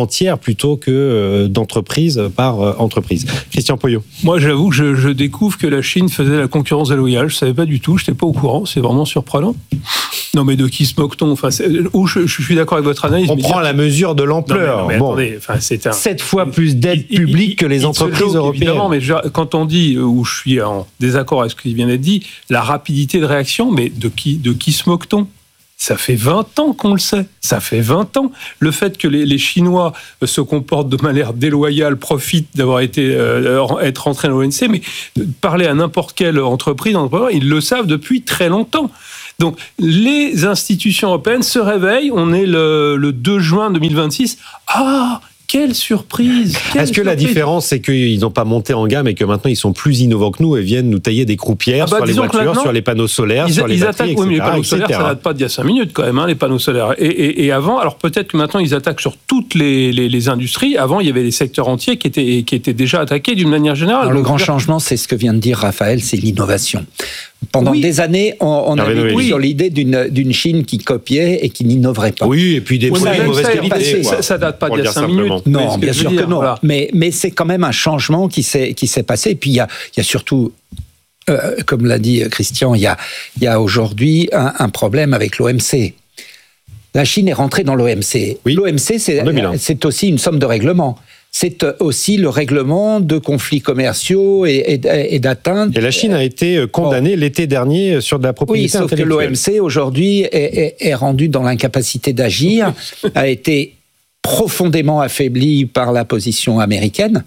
plutôt que euh, d'entreprise par euh, entreprise. Christian Poyot. Moi, j'avoue que je, je découvre que la Chine faisait la concurrence déloyale. Je savais pas du tout, je n'étais pas au courant. C'est vraiment surprenant. Non, mais de qui se moque-t-on? Enfin, où je, je suis d'accord avec votre analyse. On prend dire... la mesure de l'ampleur. Non, mais, non, mais bon, enfin, c'est un... sept fois plus d'aide publique que les entreprises européennes. Évidemment, mais je, quand on dit, où je suis en désaccord avec ce qui vient d'être dit, la rapidité de réaction, mais de qui, de qui se moque-t-on? Ça fait vingt ans qu'on le sait. Ça fait vingt ans. Le fait que les, les Chinois se comportent de manière déloyale, profitent d'avoir été euh, être rentrés dans l'O M C, mais parler à n'importe quelle entreprise, ils le savent depuis très longtemps. Donc, les institutions européennes se réveillent. On est le, le deux juin deux mille vingt-six. Ah, quelle surprise! Quelle Est-ce que surprise. La différence, c'est qu'ils n'ont pas monté en gamme et que maintenant ils sont plus innovants que nous et viennent nous tailler des croupières ah bah, sur les voitures, sur les panneaux solaires, ils, sur les ils batteries, attaquent, et cetera, oui, mais les panneaux solaires, et cetera. Ça date pas d'il y a cinq minutes quand même, hein, les panneaux solaires. Et, et, et avant, alors peut-être que maintenant ils attaquent sur toutes les, les, les industries. Avant, il y avait des secteurs entiers qui étaient, qui étaient déjà attaqués d'une manière générale. Alors, le grand changement, c'est ce que vient de dire Raphaël, c'est l'innovation. Pendant oui. des années, on, on avait oui. sur l'idée d'une, d'une Chine qui copiait et qui n'innoverait pas. Oui, et puis des oui, produits de mauvaise qualité. Ça, ça date pas d'il y a cinq minutes. Non, bien sûr que non. Voilà. Mais, mais c'est quand même un changement qui s'est, qui s'est passé. Et puis, il y a, il y a surtout, euh, comme l'a dit Christian, il y a, il y a aujourd'hui un, un problème avec l'O M C. La Chine est rentrée dans l'O M C. Oui. L'O M C, c'est, c'est aussi une somme de règlement. C'est aussi le règlement de conflits commerciaux et, et, et d'atteintes. Et la Chine a été condamnée oh. l'été dernier sur de la propriété oui, sauf intellectuelle. Que l'O M C, aujourd'hui, est, est, est rendu dans l'incapacité d'agir, a été profondément affaibli par la position américaine,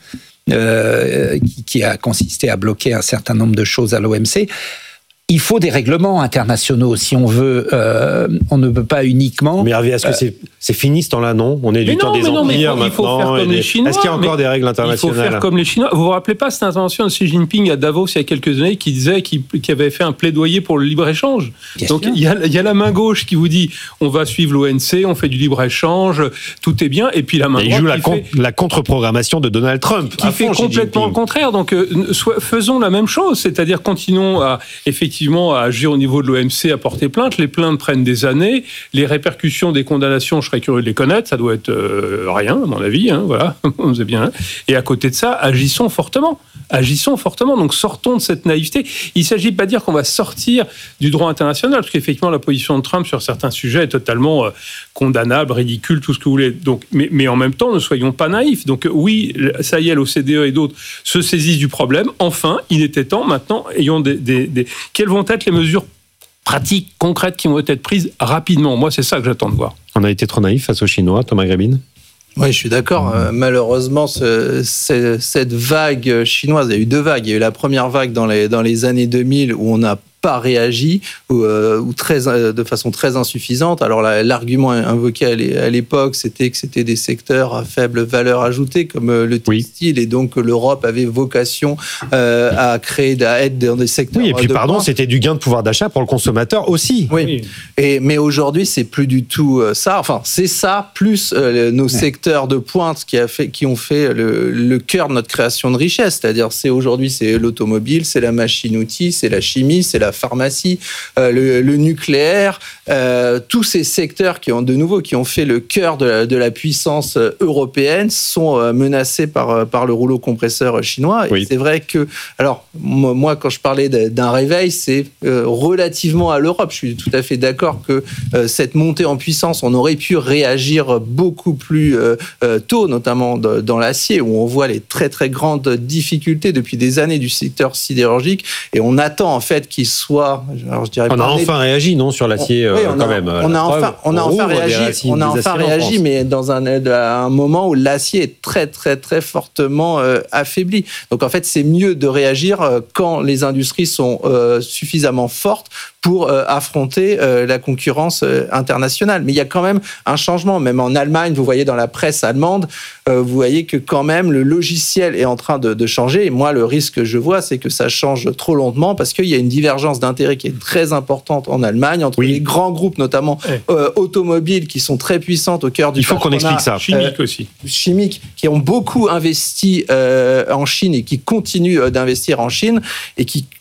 euh, qui, qui a consisté à bloquer un certain nombre de choses à l'O M C. Il faut des règlements internationaux si on veut. Euh, on ne peut pas uniquement. Mais Hervé, est-ce que c'est, c'est fini ce temps-là, non? On est du mais temps non, des non, empires mais il faut, maintenant. Il faut faire comme des... les Chinois. Est-ce qu'il y a encore des règles internationales? Il faut faire comme les Chinois. Vous vous rappelez pas cette intervention de Xi Jinping à Davos il y a quelques années qui disait qu'il, qu'il avait fait un plaidoyer pour le libre-échange. Bien Donc il y, a, il y a la main gauche qui vous dit on va suivre l'O M C, on fait du libre-échange, tout est bien. Et puis la main droite. Il joue la, qui con- fait, la contre-programmation de Donald Trump. Qui fait complètement le contraire. Donc euh, soit, faisons la même chose, c'est-à-dire continuons à effectivement à agir au niveau de l'O M C, à porter plainte. Les plaintes prennent des années. Les répercussions des condamnations, je serais curieux de les connaître. Ça doit être euh, rien, à mon avis. Hein, voilà, on sait bien. Et à côté de ça, agissons fortement. Agissons fortement. Donc sortons de cette naïveté. Il ne s'agit pas de dire qu'on va sortir du droit international, parce qu'effectivement, la position de Trump sur certains sujets est totalement euh, condamnable, ridicule, tout ce que vous voulez. Donc, mais, mais en même temps, ne soyons pas naïfs. Donc oui, ça y est, l'O C D E et d'autres se saisissent du problème. Enfin, il était temps. Maintenant, ayons des, des, des... Quelles vont être les mesures pratiques, concrètes qui vont être prises rapidement? Moi, c'est ça que j'attends de voir. On a été trop naïf face aux Chinois, Thomas Grabine? Oui, je suis d'accord. Euh, malheureusement, ce, ce, cette vague chinoise, il y a eu deux vagues. Il y a eu la première vague dans les, dans les années deux mille où on a pas réagi ou, euh, ou très, euh, de façon très insuffisante. Alors la, l'argument invoqué à l'époque, c'était que c'était des secteurs à faible valeur ajoutée comme euh, le textile, oui. Et donc l'Europe avait vocation euh, à créer, à être dans des secteurs. Oui, et puis de pardon, pointe. C'était du gain de pouvoir d'achat pour le consommateur aussi. Oui. oui. Et mais aujourd'hui, c'est plus du tout ça. Enfin, c'est ça plus euh, nos ouais. secteurs de pointe qui a fait, qui ont fait le, le cœur de notre création de richesse. C'est-à-dire, c'est aujourd'hui, c'est l'automobile, c'est la machine-outil, c'est la chimie, c'est la pharmacie, euh, le, le nucléaire, euh, tous ces secteurs qui ont de nouveau qui ont fait le cœur de la, de la puissance européenne sont euh, menacés par par le rouleau compresseur chinois. Et oui. C'est vrai que alors moi quand je parlais d'un réveil, c'est euh, relativement à l'Europe. Je suis tout à fait d'accord que euh, cette montée en puissance, on aurait pu réagir beaucoup plus euh, tôt, notamment de, dans l'acier où on voit les très très grandes difficultés depuis des années du secteur sidérurgique et on attend en fait qu'il soit. Alors, je dirais on a enfin de... réagi, non, sur l'acier, on, oui, on quand a, même. On a enfin, on a enfin réagi, on a enfin réagi, mais dans un, un moment où l'acier est très, très, très fortement euh, affaibli. Donc, en fait, c'est mieux de réagir euh, quand les industries sont euh, suffisamment fortes pour euh, affronter euh, la concurrence euh, internationale. Mais il y a quand même un changement. Même en Allemagne, vous voyez dans la presse allemande, euh, vous voyez que quand même le logiciel est en train de, de changer. Et moi, le risque que je vois, c'est que ça change trop lentement parce qu'il y a une divergence d'intérêts qui est très importante en Allemagne entre oui. les grands groupes, notamment ouais. euh, automobiles, qui sont très puissantes au cœur du. Il faut qu'on explique ça. Chimiques euh, aussi. Chimiques, qui ont beaucoup investi euh, en Chine et qui continuent d'investir en Chine et qui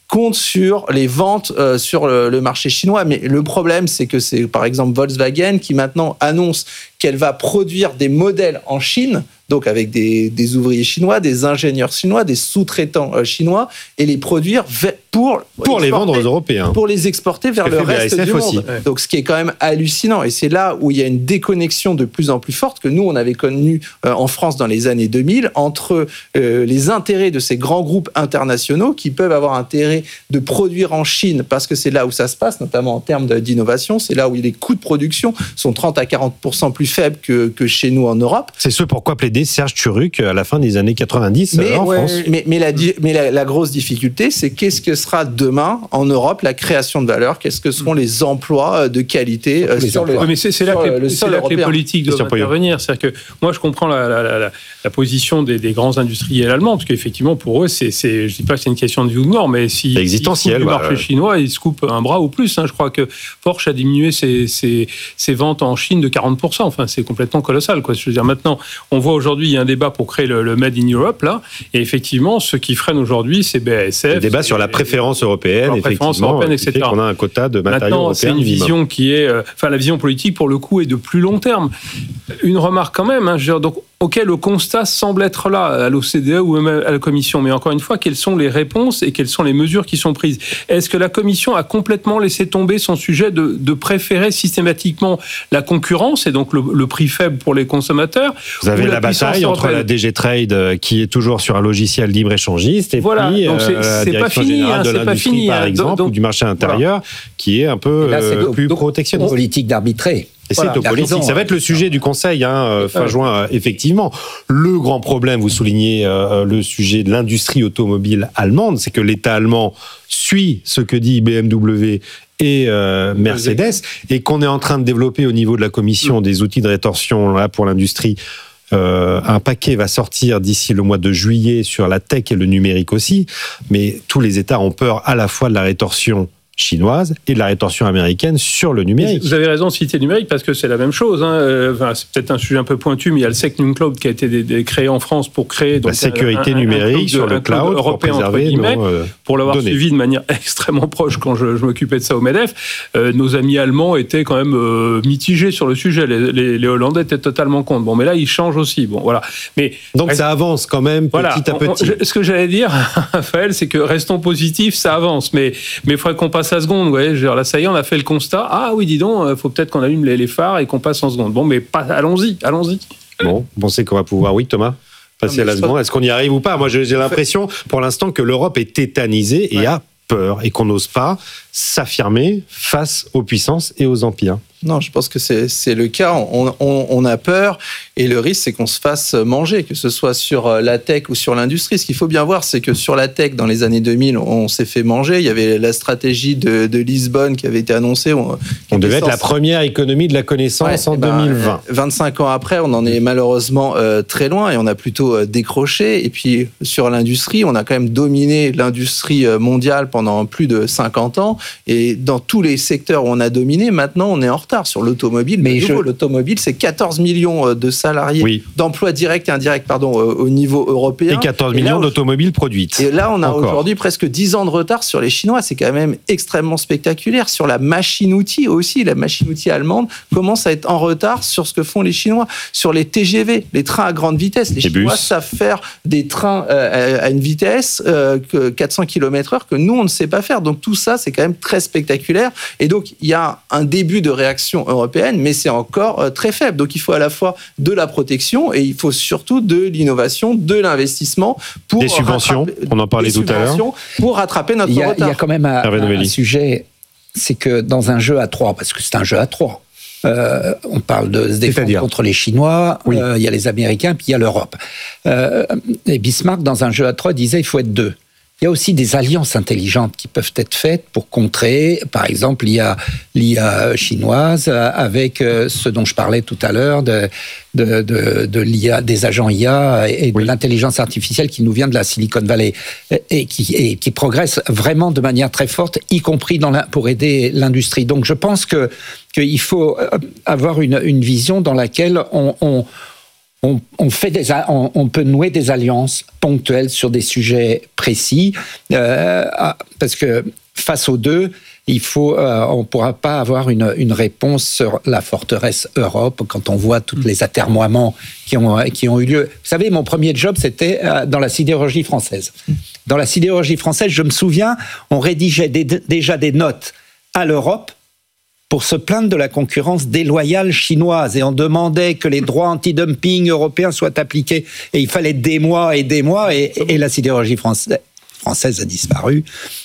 compte sur les ventes euh, sur le, le marché chinois. Mais le problème, c'est que c'est par exemple Volkswagen qui maintenant annonce qu'elle va produire des modèles en Chine, donc avec des, des ouvriers chinois, des ingénieurs chinois, des sous-traitants euh, chinois, et les produire pour pour les vendre aux Européens, pour les exporter vers le reste du aussi. monde. Ouais. Donc, ce qui est quand même hallucinant, et c'est là où il y a une déconnexion de plus en plus forte que nous on avait connue euh, en France dans les années deux mille entre euh, les intérêts de ces grands groupes internationaux qui peuvent avoir intérêt de produire en Chine parce que c'est là où ça se passe, notamment en termes d'innovation, c'est là où les coûts de production sont trente à quarante pour cent plus faibles que, que chez nous en Europe. C'est ce pourquoi plaidait Serge Turuc à la fin des années quatre-vingt-dix mais, en ouais, France. Mais, mais, la, mais la, la grosse difficulté, c'est qu'est-ce que sera demain en Europe la création de valeur, qu'est-ce que seront les emplois de qualité sur, sur le, oui, mais c'est, c'est là sur que, le c'est sol là que les politiques doivent intervenir. C'est-à-dire que moi, je comprends la, la, la, la position des, des grands industriels allemands, parce qu'effectivement, pour eux, c'est, c'est, je ne dis pas que c'est une question de vie ou de mort, mais si, c'est existentiel. Si du bah, marché chinois, ils se coupent un bras ou plus. Hein. Je crois que Porsche a diminué ses, ses, ses ventes en Chine de quarante pour cent. Enfin, c'est complètement colossal. Quoi. Je veux dire, maintenant, on voit aujourd'hui, il y a un débat pour créer le, le Made in Europe, là, et effectivement, ce qui freine aujourd'hui, c'est B A S F. Le débat sur la préférence européenne, la préférence européenne, et cetera. On a un quota de matériaux Maintenant, européens. C'est une minimum. vision qui est, euh, enfin, la vision politique pour le coup est de plus long terme. Une remarque quand même. Hein, je veux dire, donc, auquel le constat semble être là à l'O C D E ou même à la Commission. Mais encore une fois, quelles sont les réponses et quelles sont les mesures qui sont prises ? Est-ce que la Commission a complètement laissé tomber son sujet de, de préférer systématiquement la concurrence et donc le, le prix faible pour les consommateurs ? Vous avez la, la bataille entre la D G Trade qui est toujours sur un logiciel libre-échangiste et voilà, puis donc c'est, euh, la c'est Direction pas fini, générale hein, de c'est l'industrie, pas fini, par hein, exemple, donc, ou du marché intérieur, voilà. qui est un peu là, c'est euh, donc, plus donc, protectionniste. Politique d'arbitrer. Et c'est voilà, au politique. raison, ça va être le sujet du Conseil hein, fin ouais. juin, effectivement. Le grand problème, vous soulignez euh, le sujet de l'industrie automobile allemande, c'est que l'État allemand suit ce que dit B M W et euh, Mercedes, et qu'on est en train de développer au niveau de la Commission des outils de rétorsion là, pour l'industrie. Euh, un paquet va sortir d'ici le mois de juillet sur la tech et le numérique aussi, mais tous les États ont peur à la fois de la rétorsion chinoise et de la rétorsion américaine sur le numérique. Vous avez raison de citer le numérique parce que c'est la même chose. Hein. Enfin, c'est peut-être un sujet un peu pointu, mais il y a le SecNumCloud qui a été dé- dé- créé en France pour créer donc, la sécurité un, un, numérique un de, sur le cloud européen pour préserver guillemets, nos euh, pour l'avoir données. suivi de manière extrêmement proche quand je, je m'occupais de ça au MEDEF. Euh, nos amis allemands étaient quand même euh, mitigés sur le sujet. Les, les, les Hollandais étaient totalement contre. Bon, mais là ils changent aussi. Bon, voilà. Mais donc ça avance quand même voilà, petit à petit. On, on, ce que j'allais dire, Raphaël, c'est que restons positifs, ça avance. Mais mais il faudrait qu'on passe à seconde. Ouais, je là, ça y est, on a fait le constat. Ah oui, dis donc, il faut peut-être qu'on allume les, les phares et qu'on passe en seconde. Bon, mais pas, allons-y, allons-y. Bon, vous pensez qu'on va pouvoir, oui, Thomas, passer non, à la seconde. Pas... Est-ce qu'on y arrive ou pas ? Moi, j'ai, j'ai l'impression, pour l'instant, que l'Europe est tétanisée et ouais. a peur et qu'on n'ose pas s'affirmer face aux puissances et aux empires. Non, je pense que c'est, c'est le cas. On, on, on a peur et le risque, c'est qu'on se fasse manger, que ce soit sur la tech ou sur l'industrie. Ce qu'il faut bien voir, c'est que sur la tech, dans les années deux mille, on s'est fait manger. Il y avait la stratégie de, de Lisbonne qui avait été annoncée. On, on devait être la première économie de la connaissance ouais, en ben, deux mille vingt. vingt-cinq ans après, on en est malheureusement euh, très loin et on a plutôt euh, décroché. Et puis, sur l'industrie, on a quand même dominé l'industrie mondiale pendant plus de cinquante ans. Et dans tous les secteurs où on a dominé, maintenant, on est en retard. Sur l'automobile, mais nouveau, je... l'automobile, c'est quatorze millions de salariés, oui. d'emplois directs et indirects, pardon, au niveau européen. Et quatorze millions là, d'automobiles produites. Et là, on a Encore. aujourd'hui presque dix ans de retard sur les Chinois. C'est quand même extrêmement spectaculaire. Sur la machine-outil aussi, la machine-outil allemande commence à être en retard sur ce que font les Chinois. Sur les T G V, les trains à grande vitesse, les, les Chinois bus. savent faire des trains euh, à une vitesse euh, que quatre cents kilomètres heure que nous, on ne sait pas faire. Donc tout ça, c'est quand même très spectaculaire. Et donc, il y a un début de réaction européenne, mais c'est encore euh, très faible. Donc il faut à la fois de la protection et il faut surtout de l'innovation, de l'investissement pour des subventions. Rattraper, on en parlait tout à l'heure. Pour rattraper notre il y a, retard. Il y a quand même un, un, un sujet, c'est que dans un jeu à trois, parce que c'est un jeu à trois. Euh, on parle de se défendre contre les Chinois, oui. euh, il y a les Américains, puis il y a l'Europe. Euh, et Bismarck, dans un jeu à trois, disait il faut être deux. Il y a aussi des alliances intelligentes qui peuvent être faites pour contrer, par exemple, l'I A, l'I A chinoise avec ce dont je parlais tout à l'heure, de, de, de, de l'I A, des agents I A et de oui. l'intelligence artificielle qui nous vient de la Silicon Valley et qui, et qui progresse vraiment de manière très forte, y compris dans la, pour aider l'industrie. Donc je pense que qu'il faut avoir une, une vision dans laquelle on... on on, on, fait des, on, on peut nouer des alliances ponctuelles sur des sujets précis, euh, parce que face aux deux, il faut, euh, on ne pourra pas avoir une, une réponse sur la forteresse Europe quand on voit tous les atermoiements qui ont, qui ont eu lieu. Vous savez, mon premier job, c'était euh, dans la sidérurgie française. Dans la sidérurgie française, je me souviens, on rédigeait des, déjà des notes à l'Europe pour se plaindre de la concurrence déloyale chinoise. Et on demandait que les droits anti-dumping européens soient appliqués. Et il fallait des mois et des mois, et, et la sidérurgie française, française a disparu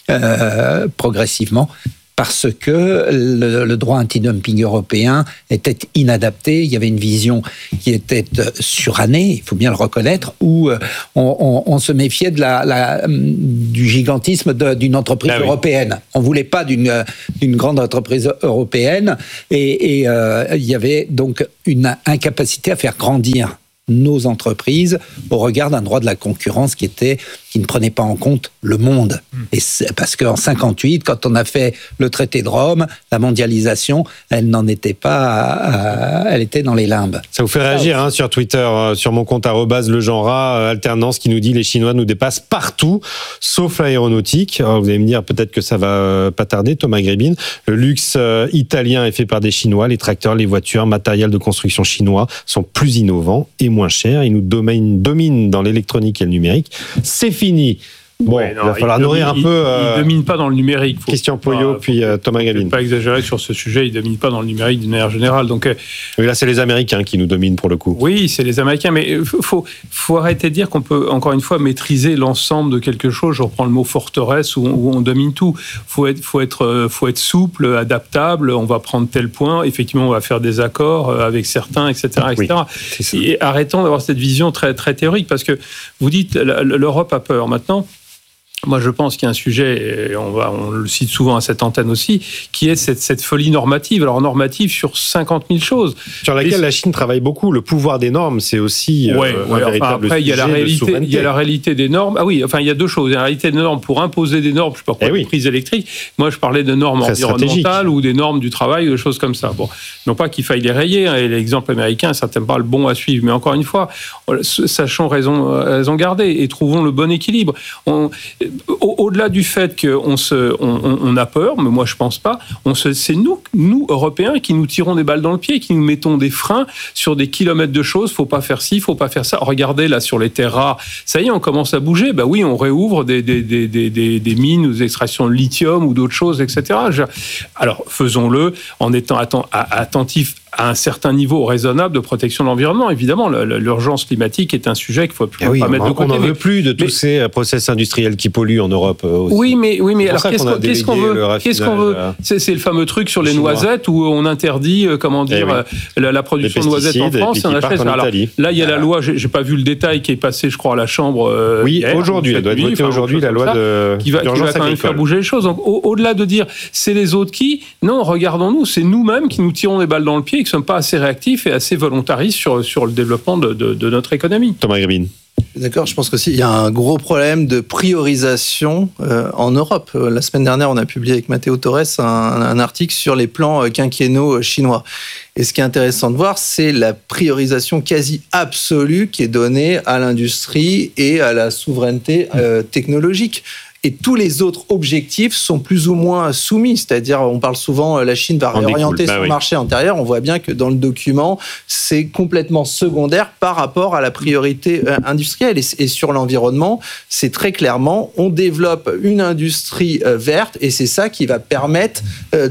euh, progressivement parce que le, le droit anti-dumping européen était inadapté. Il y avait une vision qui était surannée, il faut bien le reconnaître, où on, on, on se méfiait de la, la, du gigantisme de, d'une entreprise ah oui. européenne. On ne voulait pas d'une, d'une grande entreprise européenne, et, et euh, il y avait donc une incapacité à faire grandir nos entreprises au regard d'un droit de la concurrence qui était qui ne prenait pas en compte le monde. Et c'est parce qu'en cinquante-huit, quand on a fait le traité de Rome, la mondialisation, elle n'en était pas, euh, elle était dans les limbes. Ça vous fait réagir hein, sur Twitter, euh, sur mon compte arobase le genre euh, alternance qui nous dit les Chinois nous dépassent partout, sauf l'aéronautique. Alors, vous allez me dire peut-être que ça va euh, pas tarder, Thomas Grébin. Le luxe euh, italien est fait par des Chinois. Les tracteurs, les voitures, matériel de construction chinois sont plus innovants et moins chers. Ils nous dominent, dominent dans l'électronique et le numérique. C'est fini. Bon, ouais, non, il va falloir il nourrir domine, un peu. Il, euh, il domine pas dans le numérique. Faut Christian Poyot, pas, puis euh, Thomas Grébin. Pas exagérer sur ce sujet. Il domine pas dans le numérique d'une manière générale. Donc, euh, oui, là, c'est les Américains qui nous dominent pour le coup. Oui, c'est les Américains, mais faut faut arrêter de dire qu'on peut encore une fois maîtriser l'ensemble de quelque chose. Je reprends le mot forteresse où on, où on domine tout. Faut être faut être faut être souple, adaptable. On va prendre tel point. Effectivement, on va faire des accords avec certains, et cetera, et cetera. Oui, et arrêtons d'avoir cette vision très très théorique, parce que vous dites l'Europe a peur maintenant. Moi, je pense qu'il y a un sujet, et on, va, on le cite souvent à cette antenne aussi, qui est cette, cette folie normative. Alors, normative sur cinquante mille choses. Sur laquelle et la Chine travaille beaucoup. Le pouvoir des normes, c'est aussi ouais, euh, ouais, un enfin, véritable après, sujet il y a la réalité, de souveraineté. Il y a la réalité des normes. Ah oui, enfin, il y a deux choses. Il y a la réalité des normes pour imposer des normes, je ne sais pas quoi, eh oui. les prises électriques. Moi, je parlais de normes Très environnementales ou des normes du travail, ou des choses comme ça. Bon, non pas qu'il faille les rayer. Hein, et l'exemple américain est certainement pas le bon à suivre. Mais encore une fois, sachons raison, raison garder et trouvons le bon équilibre. On, au, au-delà du fait qu'on se, on, on a peur, mais moi je pense pas. On se, c'est nous, nous Européens, qui nous tirons des balles dans le pied, qui nous mettons des freins sur des kilomètres de choses. Faut pas faire ci, faut pas faire ça. Regardez là sur les terres rares, ça y est, on commence à bouger. Bah oui, on réouvre des des des des, des, des mines ou des extractions de lithium ou d'autres choses, et cetera. Alors faisons-le en étant attentifs à un certain niveau raisonnable de protection de l'environnement. Évidemment, l'urgence climatique est un sujet qu'il ne faut oui, pas mettre de côté. On n'en veut plus de tous mais, ces process industriels qui polluent en Europe aussi. Oui, mais, oui, mais alors qu'est-ce qu'on, qu'est-ce qu'on veut, qu'est-ce qu'on veut c'est, c'est le fameux truc sur les chinois. noisettes où on interdit, comment dire, oui. la, la production de noisettes en France. Et on achète. En alors, là, il y a la loi, j'ai, j'ai pas vu le détail, qui est passé, je crois, à la Chambre. Euh, oui, hier, aujourd'hui, elle doit être votée aujourd'hui, la loi de qui va, qui va quand même faire bouger les choses. Donc, au, au-delà de dire c'est les autres qui, non, regardons-nous, c'est nous-mêmes qui nous tirons des balles dans le pied et qui ne sommes pas assez réactifs et assez volontariste sur, sur le développement de, de, de notre économie. Thomas Grébin. D'accord, je pense qu'aussi il y a un gros problème de priorisation euh, en Europe. La semaine dernière, on a publié avec Matteo Torres un, un article sur les plans quinquennaux chinois. Et ce qui est intéressant de voir, c'est la priorisation quasi absolue qui est donnée à l'industrie et à la souveraineté euh, technologique. Et tous les autres objectifs sont plus ou moins soumis. C'est-à-dire, on parle souvent, la Chine va réorienter bah son oui. marché intérieur. On voit bien que dans le document, c'est complètement secondaire par rapport à la priorité industrielle. Et, et sur l'environnement, c'est très clairement, on développe une industrie verte et c'est ça qui va permettre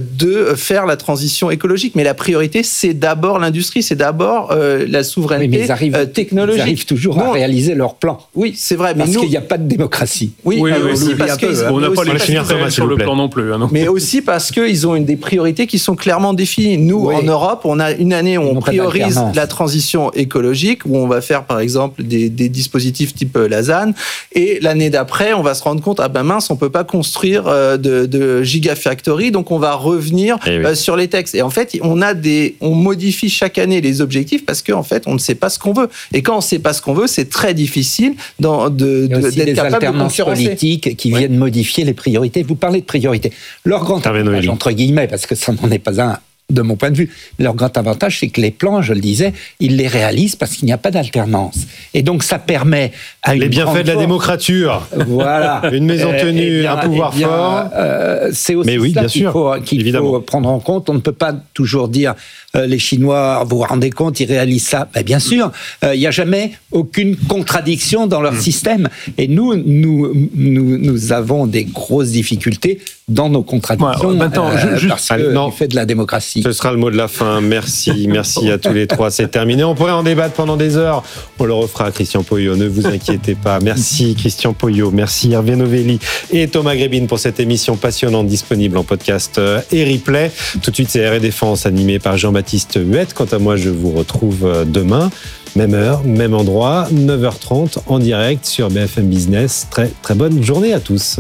de faire la transition écologique. Mais la priorité, c'est d'abord l'industrie, c'est d'abord la souveraineté oui, mais ils arrivent, technologique. Ils arrivent toujours bon, à réaliser leur plan. Oui, c'est vrai. Mais parce nous, qu'il n'y a pas de démocratie. Oui, oui, oui aussi parce que on n'a pas les chiffres sur le plan non plus. Hein, mais aussi parce qu'ils ont une des priorités qui sont clairement définies. Nous, oui. en Europe, on a une année où on priorise la transition écologique, où on va faire par exemple des, des dispositifs type Lausanne, et l'année d'après, on va se rendre compte, ah ben mince, on peut pas construire de, de gigafactory, donc on va revenir oui. euh, sur les textes. Et en fait, on a des, on modifie chaque année les objectifs parce qu'en fait, on ne sait pas ce qu'on veut. Et quand on ne sait pas ce qu'on veut, c'est très difficile dans, de, de, d'être capable de concurrencer. Politiques qui viennent oui. modifier les priorités. Vous parlez de priorités. Leur grand avantage, entre guillemets, parce que ça n'en est pas un, de mon point de vue. Leur grand avantage, c'est que les plans, je le disais, ils les réalisent parce qu'il n'y a pas d'alternance. Et donc, ça permet à une les bienfaits de la démocrature. Voilà. Une maison tenue, bien, un pouvoir bien, fort. Euh, c'est aussi Mais oui, ça bien qu'il, sûr, faut, qu'il faut prendre en compte. On ne peut pas toujours dire euh, les Chinois, vous vous rendez compte, ils réalisent ça. Ben, bien sûr, il euh, n'y a jamais aucune contradiction dans leur mmh. système. Et nous, nous, nous, nous avons des grosses difficultés dans nos contradictions, ouais, maintenant, euh, juste, parce que non, fait de la démocratie. Ce sera le mot de la fin. Merci, merci à tous les trois. C'est terminé. On pourrait en débattre pendant des heures. On le refera à Christian Poyot. Ne vous inquiétez pas. Merci Christian Poyot. Merci Hervé Novelli et Thomas Grébine pour cette émission passionnante disponible en podcast et replay. Tout de suite, c'est R et Défense animé par Jean-Baptiste Huette. Quant à moi, je vous retrouve demain. Même heure, même endroit, neuf heures trente en direct sur B F M Business. Très, très bonne journée à tous.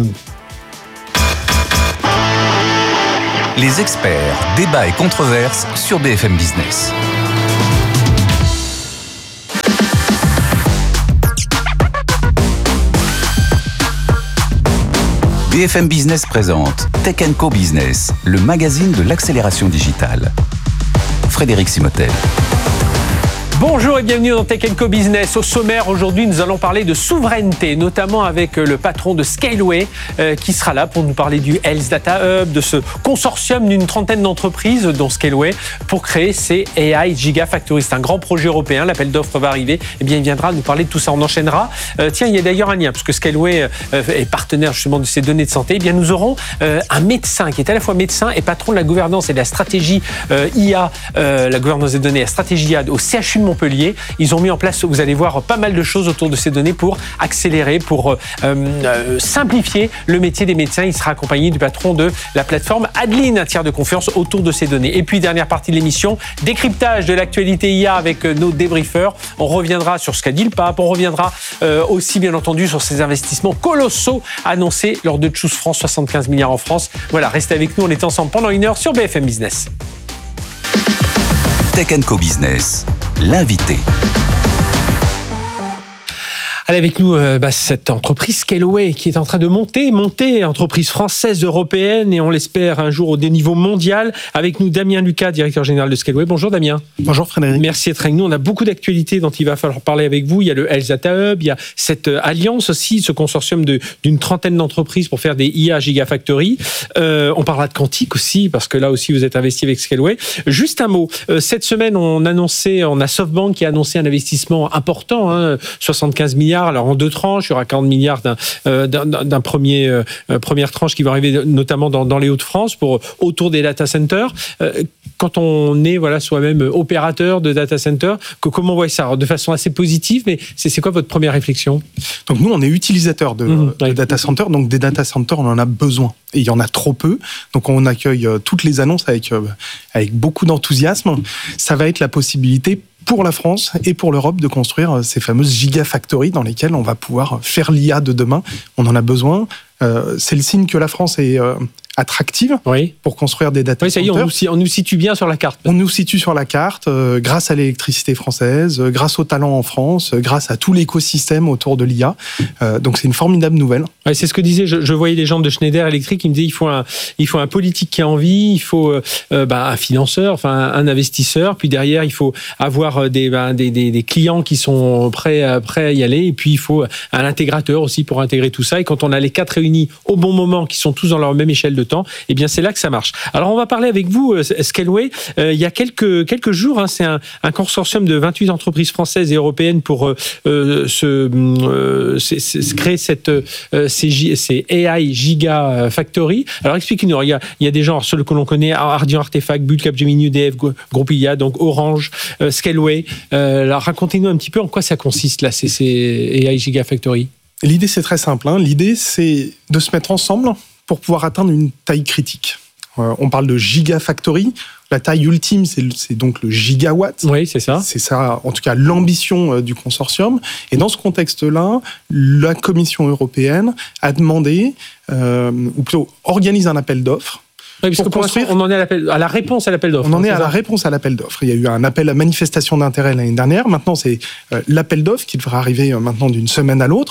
Les experts, débats et controverses sur B F M Business. B F M Business présente Tech and Co Business, le magazine de l'accélération digitale. Frédéric Simotel. Bonjour et bienvenue dans Tech and Co Business. Au sommaire, aujourd'hui, nous allons parler de souveraineté, notamment avec le patron de Scaleway euh, qui sera là pour nous parler du Health Data Hub, de ce consortium d'une trentaine d'entreprises, dont Scaleway, pour créer ces A I Gigafactory. C'est un grand projet européen, l'appel d'offres va arriver. Eh bien, il viendra nous parler de tout ça. On enchaînera. Euh, tiens, il y a d'ailleurs un lien, parce que Scaleway euh, est partenaire justement de ces données de santé. Eh bien, nous aurons euh, un médecin qui est à la fois médecin et patron de la gouvernance et de la stratégie euh, I A, euh, la gouvernance des données, la stratégie I A au C H U de Montpellier. Ils ont mis en place, vous allez voir, pas mal de choses autour de ces données pour accélérer, pour euh, euh, simplifier le métier des médecins. Il sera accompagné du patron de la plateforme Adeline, un tiers de confiance autour de ces données. Et puis, dernière partie de l'émission, décryptage de l'actualité I A avec nos débriefeurs. On reviendra sur ce qu'a dit le pape. On reviendra euh, aussi, bien entendu, sur ces investissements colossaux annoncés lors de Choose France, soixante-quinze milliards en France. Voilà, restez avec nous. On est ensemble pendant une heure sur B F M Business. Tech and Co Business, l'invité. Allez avec nous, euh, bah, cette entreprise Scaleway qui est en train de monter, monter, entreprise française, européenne et on l'espère un jour au niveau mondial. Avec nous Damien Lucas, directeur général de Scaleway. Bonjour Damien. Bonjour Frédéric. Merci d'être avec nous. On a beaucoup d'actualités dont il va falloir parler avec vous. Il y a le Health Data Hub, il y a cette euh, alliance aussi, ce consortium de, d'une trentaine d'entreprises pour faire des I A Gigafactory. Euh, on parlera de quantique aussi parce que là aussi vous êtes investi avec Scaleway. Juste un mot. Euh, cette semaine on annonçait, on a SoftBank qui a annoncé un investissement important, hein, soixante-quinze milliards. Alors en deux tranches, il y aura quarante milliards d'un, euh, d'un, d'un premier euh, première tranche qui va arriver notamment dans, dans les Hauts-de-France pour autour des data centers. Euh, quand on est voilà soi-même opérateur de data center, que, comment on voit ça? Alors, de façon assez positive, mais c'est, c'est quoi votre première réflexion? Donc nous, on est utilisateur de, mmh, de ouais. data centers, donc des data centers, on en a besoin. Et il y en a trop peu, donc on accueille toutes les annonces avec, avec beaucoup d'enthousiasme. Ça va être la possibilité pour la France et pour l'Europe de construire ces fameuses gigafactories dans lesquelles on va pouvoir faire l'I A de demain. On en a besoin. Euh, c'est le signe que la France est euh, attractive oui. pour construire des data oui, ça y est, centers. On nous, on nous situe bien sur la carte. On nous situe sur la carte euh, grâce à l'électricité française, euh, grâce au talent en France, euh, grâce à tout l'écosystème autour de l'I A. Euh, donc c'est une formidable nouvelle. Ouais, c'est ce que disait, je, je voyais les gens de Schneider Electric qui me disaient il faut un, il faut un politique qui a envie, il faut euh, bah, un financeur, enfin un investisseur, puis derrière il faut avoir des, bah, des, des, des clients qui sont prêts, prêts à y aller, et puis il faut un intégrateur aussi pour intégrer tout ça. Et quand on a les quatre réunis au bon moment, qui sont tous dans leur même échelle de temps, eh bien c'est là que ça marche. Alors on va parler avec vous, Scaleway. Euh, il y a quelques quelques jours, hein, c'est un, un consortium de vingt-huit entreprises françaises et européennes pour euh, se, euh, c'est, c'est, créer cette euh, ces, ces A I Gigafactory. Alors expliquez-nous. Il y a il y a des gens, ceux que l'on connaît, Ardian Artefact, Bull, Capgemini, E D F, Groupe I A, donc Orange, euh, Scaleway. Euh, alors racontez-nous un petit peu en quoi ça consiste là, ces, ces A I Gigafactory. L'idée, c'est très simple. Hein. L'idée, c'est de se mettre ensemble pour pouvoir atteindre une taille critique. Euh, on parle de gigafactory. La taille ultime, c'est, c'est donc le gigawatt. Oui, c'est ça. C'est ça, en tout cas, l'ambition euh, du consortium. Et dans ce contexte-là, la Commission européenne a demandé, euh, ou plutôt organise un appel d'offres. Oui, parce pour que pour construire, on en est à, l'appel, à la réponse à l'appel d'offres. On en est à ça. la réponse à l'appel d'offres. Il y a eu un appel à manifestation d'intérêt l'année dernière. Maintenant, c'est euh, l'appel d'offres qui devra arriver euh, maintenant d'une semaine à l'autre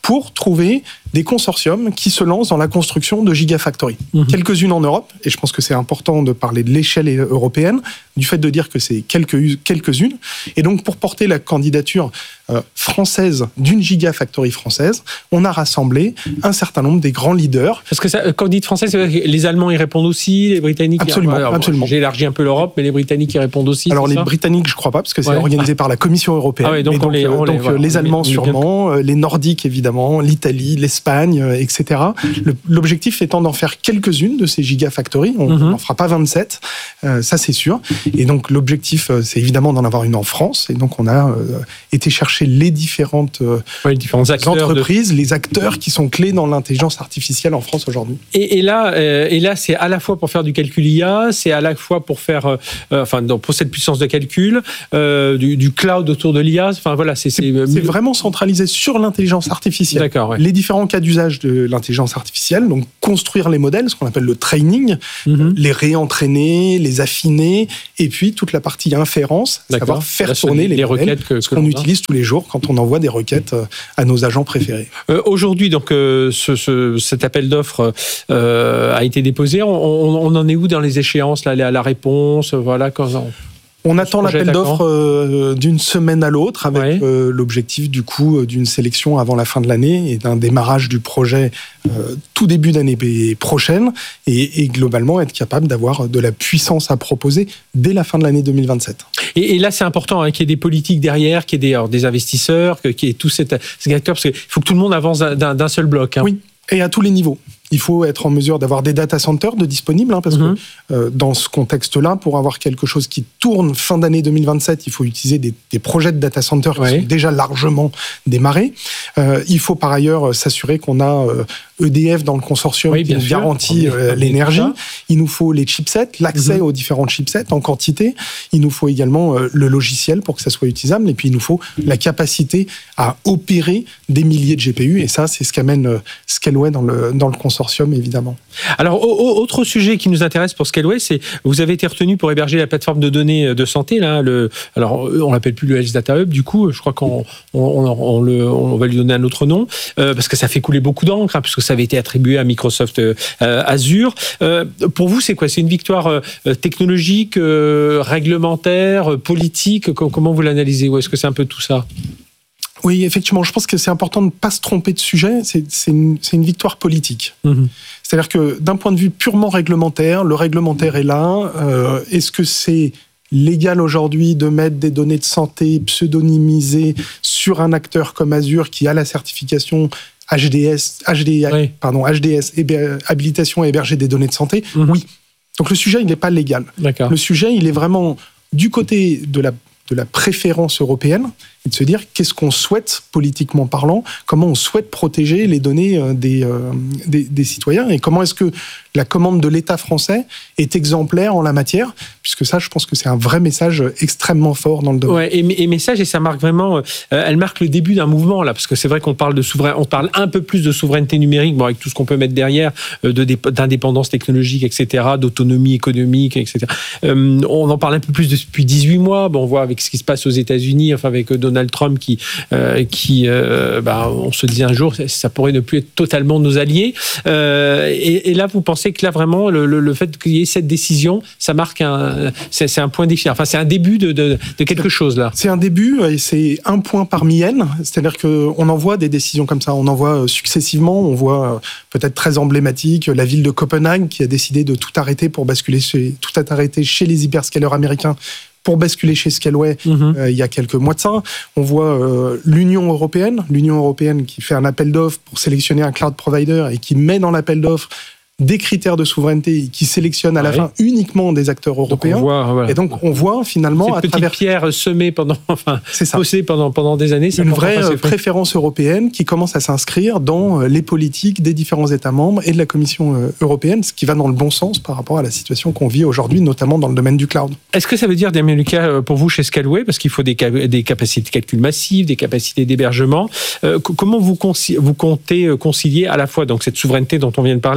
pour trouver des consortiums qui se lancent dans la construction de gigafactories. Mmh. Quelques-unes en Europe, et je pense que c'est important de parler de l'échelle européenne, du fait de dire que c'est quelques, quelques-unes. Et donc, pour porter la candidature euh, française d'une gigafactory française, on a rassemblé un certain nombre des grands leaders. Parce que ça, quand vous dites français, les Allemands y répondent aussi, les Britanniques... Absolument, alors, absolument. J'ai élargi un peu l'Europe, mais les Britanniques y répondent aussi. Alors, les ça Britanniques, je ne crois pas, parce que c'est ouais. organisé par la Commission européenne. Ah ouais, donc, mais donc, les, donc les, voilà, les Allemands sûrement, bien... les Nordiques évidemment, l'Italie, l'Espagne, euh, et cetera. Le, l'objectif étant d'en faire quelques-unes de ces gigafactories. On n'en mm-hmm. fera pas vingt-sept, euh, ça c'est sûr. Et donc l'objectif, euh, c'est évidemment d'en avoir une en France. Et donc on a euh, été chercher les différentes euh, ouais, les différents acteurs entreprises, de... les acteurs qui sont clés dans l'intelligence artificielle en France aujourd'hui. Et, et là, euh, et là, c'est à la fois pour faire du calcul I A, c'est à la fois pour faire, euh, enfin, pour cette puissance de calcul, euh, du, du cloud autour de l'I A. Enfin voilà, c'est c'est, c'est, c'est vraiment centralisé sur l'intelligence artificielle. D'accord. Ouais. Les différents cas d'usage de l'intelligence artificielle, donc construire les modèles, ce qu'on appelle le training, mm-hmm. les réentraîner, les affiner, et puis toute la partie inférence, D'accord. savoir faire là, tourner les, les modèles, requêtes que, ce qu'on que utilise tous les jours quand on envoie des requêtes à nos agents préférés. Euh, aujourd'hui, donc, euh, ce, ce, cet appel d'offres euh, a été déposé. On, on, on en est où dans les échéances, là, la, la réponse, voilà, quand on... On attend l'appel d'offres euh, d'une semaine à l'autre avec ouais. euh, l'objectif du coup d'une sélection avant la fin de l'année et d'un démarrage du projet euh, tout début d'année prochaine et, et globalement être capable d'avoir de la puissance à proposer dès la fin de l'année deux mille vingt-sept. Et, et là c'est important hein, qu'il y ait des politiques derrière, qu'il y ait des, alors, des investisseurs, qu'il y ait tous ces, ces acteurs parce qu'il faut que tout le monde avance d'un, d'un seul bloc. Hein. Oui, et à tous les niveaux. Il faut être en mesure d'avoir des data centers de disponibles, hein, parce mmh. que euh, dans ce contexte-là, pour avoir quelque chose qui tourne fin d'année deux mille vingt-sept, il faut utiliser des, des projets de data centers qui ouais. sont déjà largement démarrés. Euh, il faut par ailleurs s'assurer qu'on a euh, E D F dans le consortium oui, qui nous garantit euh, l'énergie. Il nous faut les chipsets, l'accès mmh. aux différents chipsets en quantité. Il nous faut également euh, le logiciel pour que ça soit utilisable. Et puis il nous faut la capacité à opérer des milliers de G P U. Et ça, c'est ce qu'amène euh, Scaleway dans le, dans le consortium. Évidemment. Alors, autre sujet qui nous intéresse pour Scaleway, c'est vous avez été retenu pour héberger la plateforme de données de santé. Là, le, alors, on l'appelle plus le Health Data Hub. Du coup, je crois qu'on on, on, on, le, on va lui donner un autre nom euh, parce que ça fait couler beaucoup d'encre, hein, puisque ça avait été attribué à Microsoft euh, Azure. Euh, pour vous, c'est quoi ? C'est une victoire euh, technologique, euh, réglementaire, politique ? Comment vous l'analysez ? Ou est-ce que c'est un peu tout ça ? Oui, effectivement, je pense que c'est important de ne pas se tromper de sujet. C'est, c'est, une, c'est une victoire politique. Mmh. C'est-à-dire que d'un point de vue purement réglementaire, le réglementaire est là. Euh, est-ce que c'est légal aujourd'hui de mettre des données de santé pseudonymisées sur un acteur comme Azure qui a la certification H D S, H D, oui. pardon, H D S, habilitation à héberger des données de santé ? Mmh. Oui. Donc le sujet, il n'est pas légal. D'accord. Le sujet, il est vraiment du côté de la de la préférence européenne et de se dire qu'est-ce qu'on souhaite politiquement parlant, comment on souhaite protéger les données des, euh, des, des citoyens et comment est-ce que la commande de l'État français est exemplaire en la matière, puisque ça, je pense que c'est un vrai message extrêmement fort dans le domaine. Ouais, et, et message, et ça marque vraiment, euh, elle marque le début d'un mouvement, là, parce que c'est vrai qu'on parle de souverain, on parle un peu plus de souveraineté numérique, bon, avec tout ce qu'on peut mettre derrière, euh, de, d'indépendance technologique, et cetera, d'autonomie économique, et cetera. Euh, on en parle un peu plus depuis dix-huit mois, bon, on voit avec ce qui se passe aux États-Unis, enfin avec Donald Trump qui, euh, qui euh, bah, on se disait un jour, ça pourrait ne plus être totalement nos alliés. Euh, et, et là, vous pensez que là, vraiment, le, le, le fait qu'il y ait cette décision, ça marque un, c'est, c'est un point défi. Enfin, c'est un début de, de, de quelque chose, là. C'est un début et c'est un point parmi N. C'est-à-dire qu'on en voit des décisions comme ça. On en voit successivement. On voit peut-être très emblématique la ville de Copenhague qui a décidé de tout arrêter pour basculer chez, tout arrêter chez les hyperscalers américains pour basculer chez Scaleway mmh. euh, il y a quelques mois de ça. On voit euh, l'Union européenne, l'Union européenne qui fait un appel d'offres pour sélectionner un cloud provider et qui met dans l'appel d'offres des critères de souveraineté qui sélectionnent à la ouais. fin uniquement des acteurs européens. Donc voit, voilà. Et donc, on voit finalement cette à petite travers... pierre semée pendant, enfin, posée pendant, pendant des années. Une vraie préférence européenne qui commence à s'inscrire dans les politiques des différents États membres et de la Commission européenne, ce qui va dans le bon sens par rapport à la situation qu'on vit aujourd'hui, notamment dans le domaine du cloud. Est-ce que ça veut dire, Damien Lucas, pour vous chez Scaleway, parce qu'il faut des, des capacités de calcul massives, des capacités d'hébergement, euh, comment vous, conci- vous comptez concilier à la fois donc, cette souveraineté dont on vient de parler,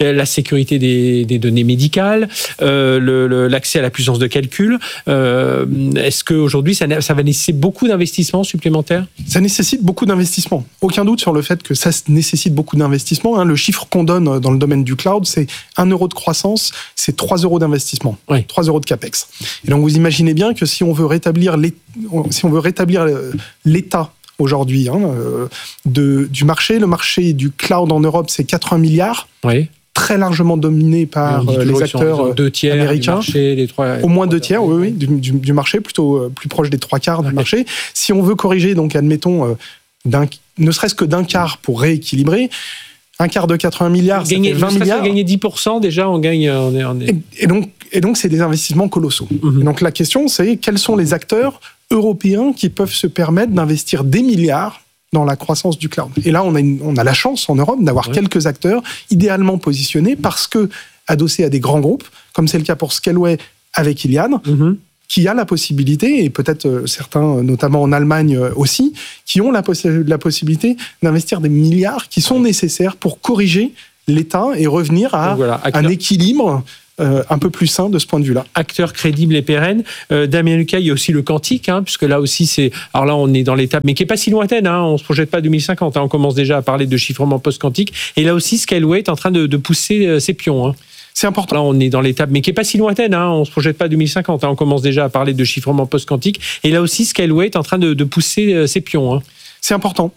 la sécurité des, des données médicales, euh, le, le, l'accès à la puissance de calcul. Euh, est-ce qu'aujourd'hui, ça, ça va nécessiter beaucoup d'investissements supplémentaires ? Ça nécessite beaucoup d'investissements. Aucun doute sur le fait que ça nécessite beaucoup d'investissements. Hein. Le chiffre qu'on donne dans le domaine du cloud, c'est un euro de croissance, c'est trois euros d'investissement, oui. trois euros de capex. Et donc vous imaginez bien que si on veut rétablir, les, si on veut rétablir l'état aujourd'hui hein, de, du marché, le marché du cloud en Europe, c'est quatre-vingts milliards. Oui. Très largement dominé par les acteurs deux tiers américains, du marché, les trois, au moins deux tiers, oui, oui, du, du, du marché, plutôt plus proche des trois quarts du okay. marché. Si on veut corriger, donc admettons, d'un, ne serait-ce que d'un quart pour rééquilibrer, un quart de quatre-vingts milliards, gagner, ça fait vingt milliards. Gagner dix pour cent déjà, on gagne. On est, on est... Et, et donc, et donc, c'est des investissements colossaux. Mm-hmm. Et donc, la question, c'est quels sont les acteurs européens qui peuvent se permettre d'investir des milliards dans la croissance du cloud. Et là, on a, une, on a la chance en Europe d'avoir ouais. quelques acteurs idéalement positionnés parce que adossés à des grands groupes, comme c'est le cas pour Scaleway avec Iliad, mm-hmm. qui a la possibilité, et peut-être euh, certains, notamment en Allemagne euh, aussi, qui ont la, possi- la possibilité d'investir des milliards qui sont nécessaires pour corriger l'état et revenir à voilà, un équilibre Euh, un peu plus sain de ce point de vue-là. Acteur crédible et pérenne. Euh, Damien Lucas, il y a aussi le quantique, hein, puisque là aussi, c'est. Alors là, on est dans l'étape, mais qui n'est pas si lointaine, hein, on ne se projette pas à deux mille cinquante, hein, on commence déjà à parler de chiffrement post-quantique. Et là aussi, Scaleway est en train de, de pousser euh, ses pions. Hein. C'est important. Là, on est dans l'étape, mais qui n'est pas si lointaine, hein, on ne se projette pas à deux mille cinquante, hein, on commence déjà à parler de chiffrement post-quantique. Et là aussi, Scaleway est en train de, de pousser euh, ses pions. Hein. C'est important.